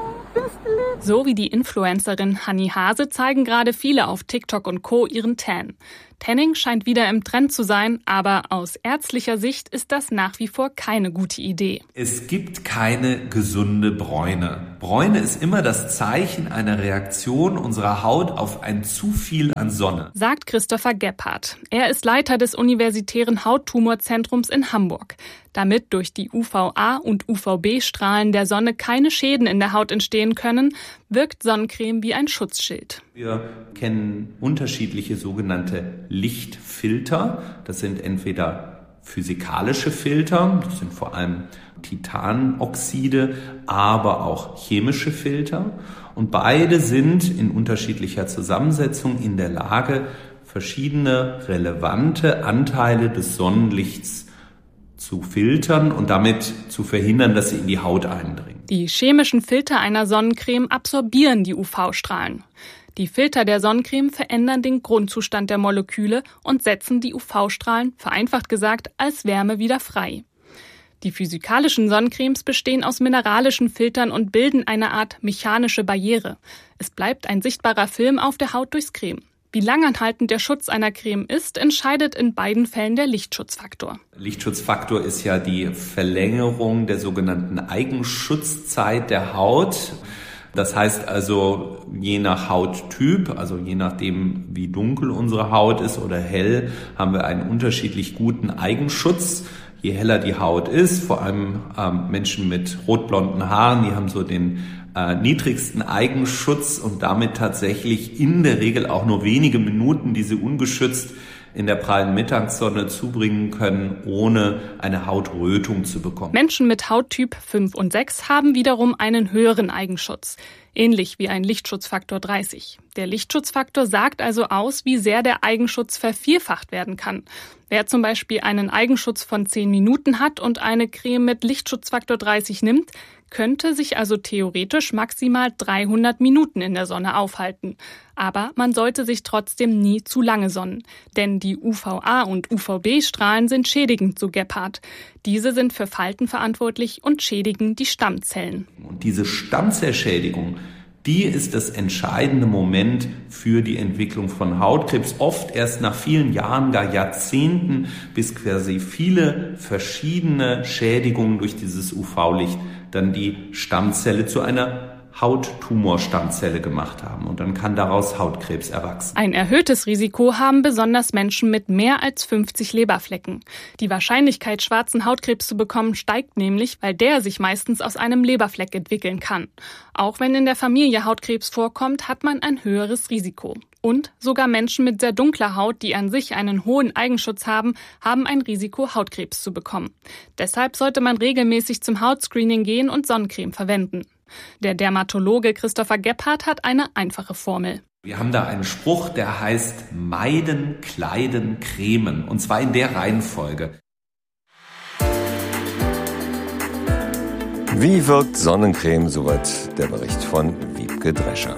Speaker 14: so wie die Influencerin Hanni Hase zeigen gerade viele auf TikTok und Co. ihren Tan. Tanning scheint wieder im Trend zu sein, aber aus ärztlicher Sicht ist das nach wie vor keine gute Idee.
Speaker 16: Es gibt keine gesunde Bräune. Bräune ist immer das Zeichen einer Reaktion unserer Haut auf ein zu viel an Sonne,
Speaker 14: sagt Christopher Gebhardt. Er ist Leiter des Universitären Hauttumorzentrums in Hamburg. Damit durch die U V A- und U V B-Strahlen der Sonne keine Schäden in der Haut entstehen können, wirkt Sonnencreme wie ein Schutzschild.
Speaker 16: Wir kennen unterschiedliche sogenannte Lichtfilter. Das sind entweder physikalische Filter, das sind vor allem Titanoxide, aber auch chemische Filter. Und beide sind in unterschiedlicher Zusammensetzung in der Lage, verschiedene relevante Anteile des Sonnenlichts zu filtern und damit zu verhindern, dass sie in die Haut eindringen.
Speaker 14: Die chemischen Filter einer Sonnencreme absorbieren die U V-Strahlen. Die Filter der Sonnencreme verändern den Grundzustand der Moleküle und setzen die U V-Strahlen, vereinfacht gesagt, als Wärme wieder frei. Die physikalischen Sonnencremes bestehen aus mineralischen Filtern und bilden eine Art mechanische Barriere. Es bleibt ein sichtbarer Film auf der Haut durchs Creme. Wie langanhaltend der Schutz einer Creme ist, entscheidet in beiden Fällen der Lichtschutzfaktor.
Speaker 16: Lichtschutzfaktor ist ja die Verlängerung der sogenannten Eigenschutzzeit der Haut. Das heißt also, je nach Hauttyp, also je nachdem, wie dunkel unsere Haut ist oder hell, haben wir einen unterschiedlich guten Eigenschutz. Je heller die Haut ist, vor allem ähm, Menschen mit rotblonden Haaren, die haben so den äh, niedrigsten Eigenschutz und damit tatsächlich in der Regel auch nur wenige Minuten, die sie ungeschützt in der prallen Mittagssonne zubringen können, ohne eine Hautrötung zu bekommen.
Speaker 14: Menschen mit Hauttyp fünf und sechs haben wiederum einen höheren Eigenschutz, ähnlich wie ein Lichtschutzfaktor dreißig. Der Lichtschutzfaktor sagt also aus, wie sehr der Eigenschutz vervierfacht werden kann. Wer zum Beispiel einen Eigenschutz von zehn Minuten hat und eine Creme mit Lichtschutzfaktor dreißig nimmt, könnte sich also theoretisch maximal dreihundert Minuten in der Sonne aufhalten. Aber man sollte sich trotzdem nie zu lange sonnen. Denn die U V A- und U V B-Strahlen sind schädigend, so Gebhardt. Diese sind für Falten verantwortlich und schädigen die Stammzellen.
Speaker 16: Und diese Stammzellschädigung, die ist das entscheidende Moment für die Entwicklung von Hautkrebs. Oft erst nach vielen Jahren, gar Jahrzehnten, bis quasi viele verschiedene Schädigungen durch dieses U V-Licht dann die Stammzelle zu einer Hauttumorstammzelle gemacht haben. Und dann kann daraus Hautkrebs erwachsen.
Speaker 14: Ein erhöhtes Risiko haben besonders Menschen mit mehr als fünfzig Leberflecken. Die Wahrscheinlichkeit, schwarzen Hautkrebs zu bekommen, steigt nämlich, weil der sich meistens aus einem Leberfleck entwickeln kann. Auch wenn in der Familie Hautkrebs vorkommt, hat man ein höheres Risiko. Und sogar Menschen mit sehr dunkler Haut, die an sich einen hohen Eigenschutz haben, haben ein Risiko, Hautkrebs zu bekommen. Deshalb sollte man regelmäßig zum Hautscreening gehen und Sonnencreme verwenden. Der Dermatologe Christopher Gebhardt hat eine einfache Formel.
Speaker 16: Wir haben da einen Spruch, der heißt meiden, kleiden, cremen. Und zwar in der Reihenfolge.
Speaker 2: Wie wirkt Sonnencreme? Soweit der Bericht von Wiebke Drescher.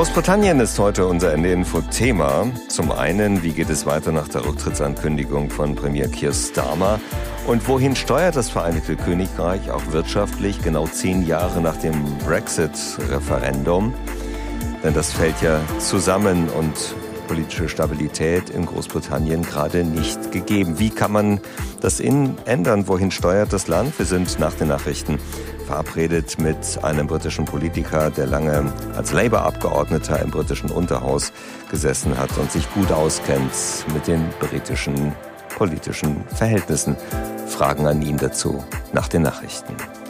Speaker 2: Großbritannien ist heute unser Ende Info-Thema. Zum einen, wie geht es weiter nach der Rücktrittsankündigung von Premier Keir Starmer? Und wohin steuert das Vereinigte Königreich auch wirtschaftlich genau zehn Jahre nach dem Brexit-Referendum? Denn das fällt ja zusammen und politische Stabilität in Großbritannien gerade nicht gegeben. Wie kann man das ändern? Wohin steuert das Land? Wir sind nach den Nachrichten verabredet mit einem britischen Politiker, der lange als Labour-Abgeordneter im britischen Unterhaus gesessen hat und sich gut auskennt mit den britischen politischen Verhältnissen. Fragen an ihn dazu nach den Nachrichten.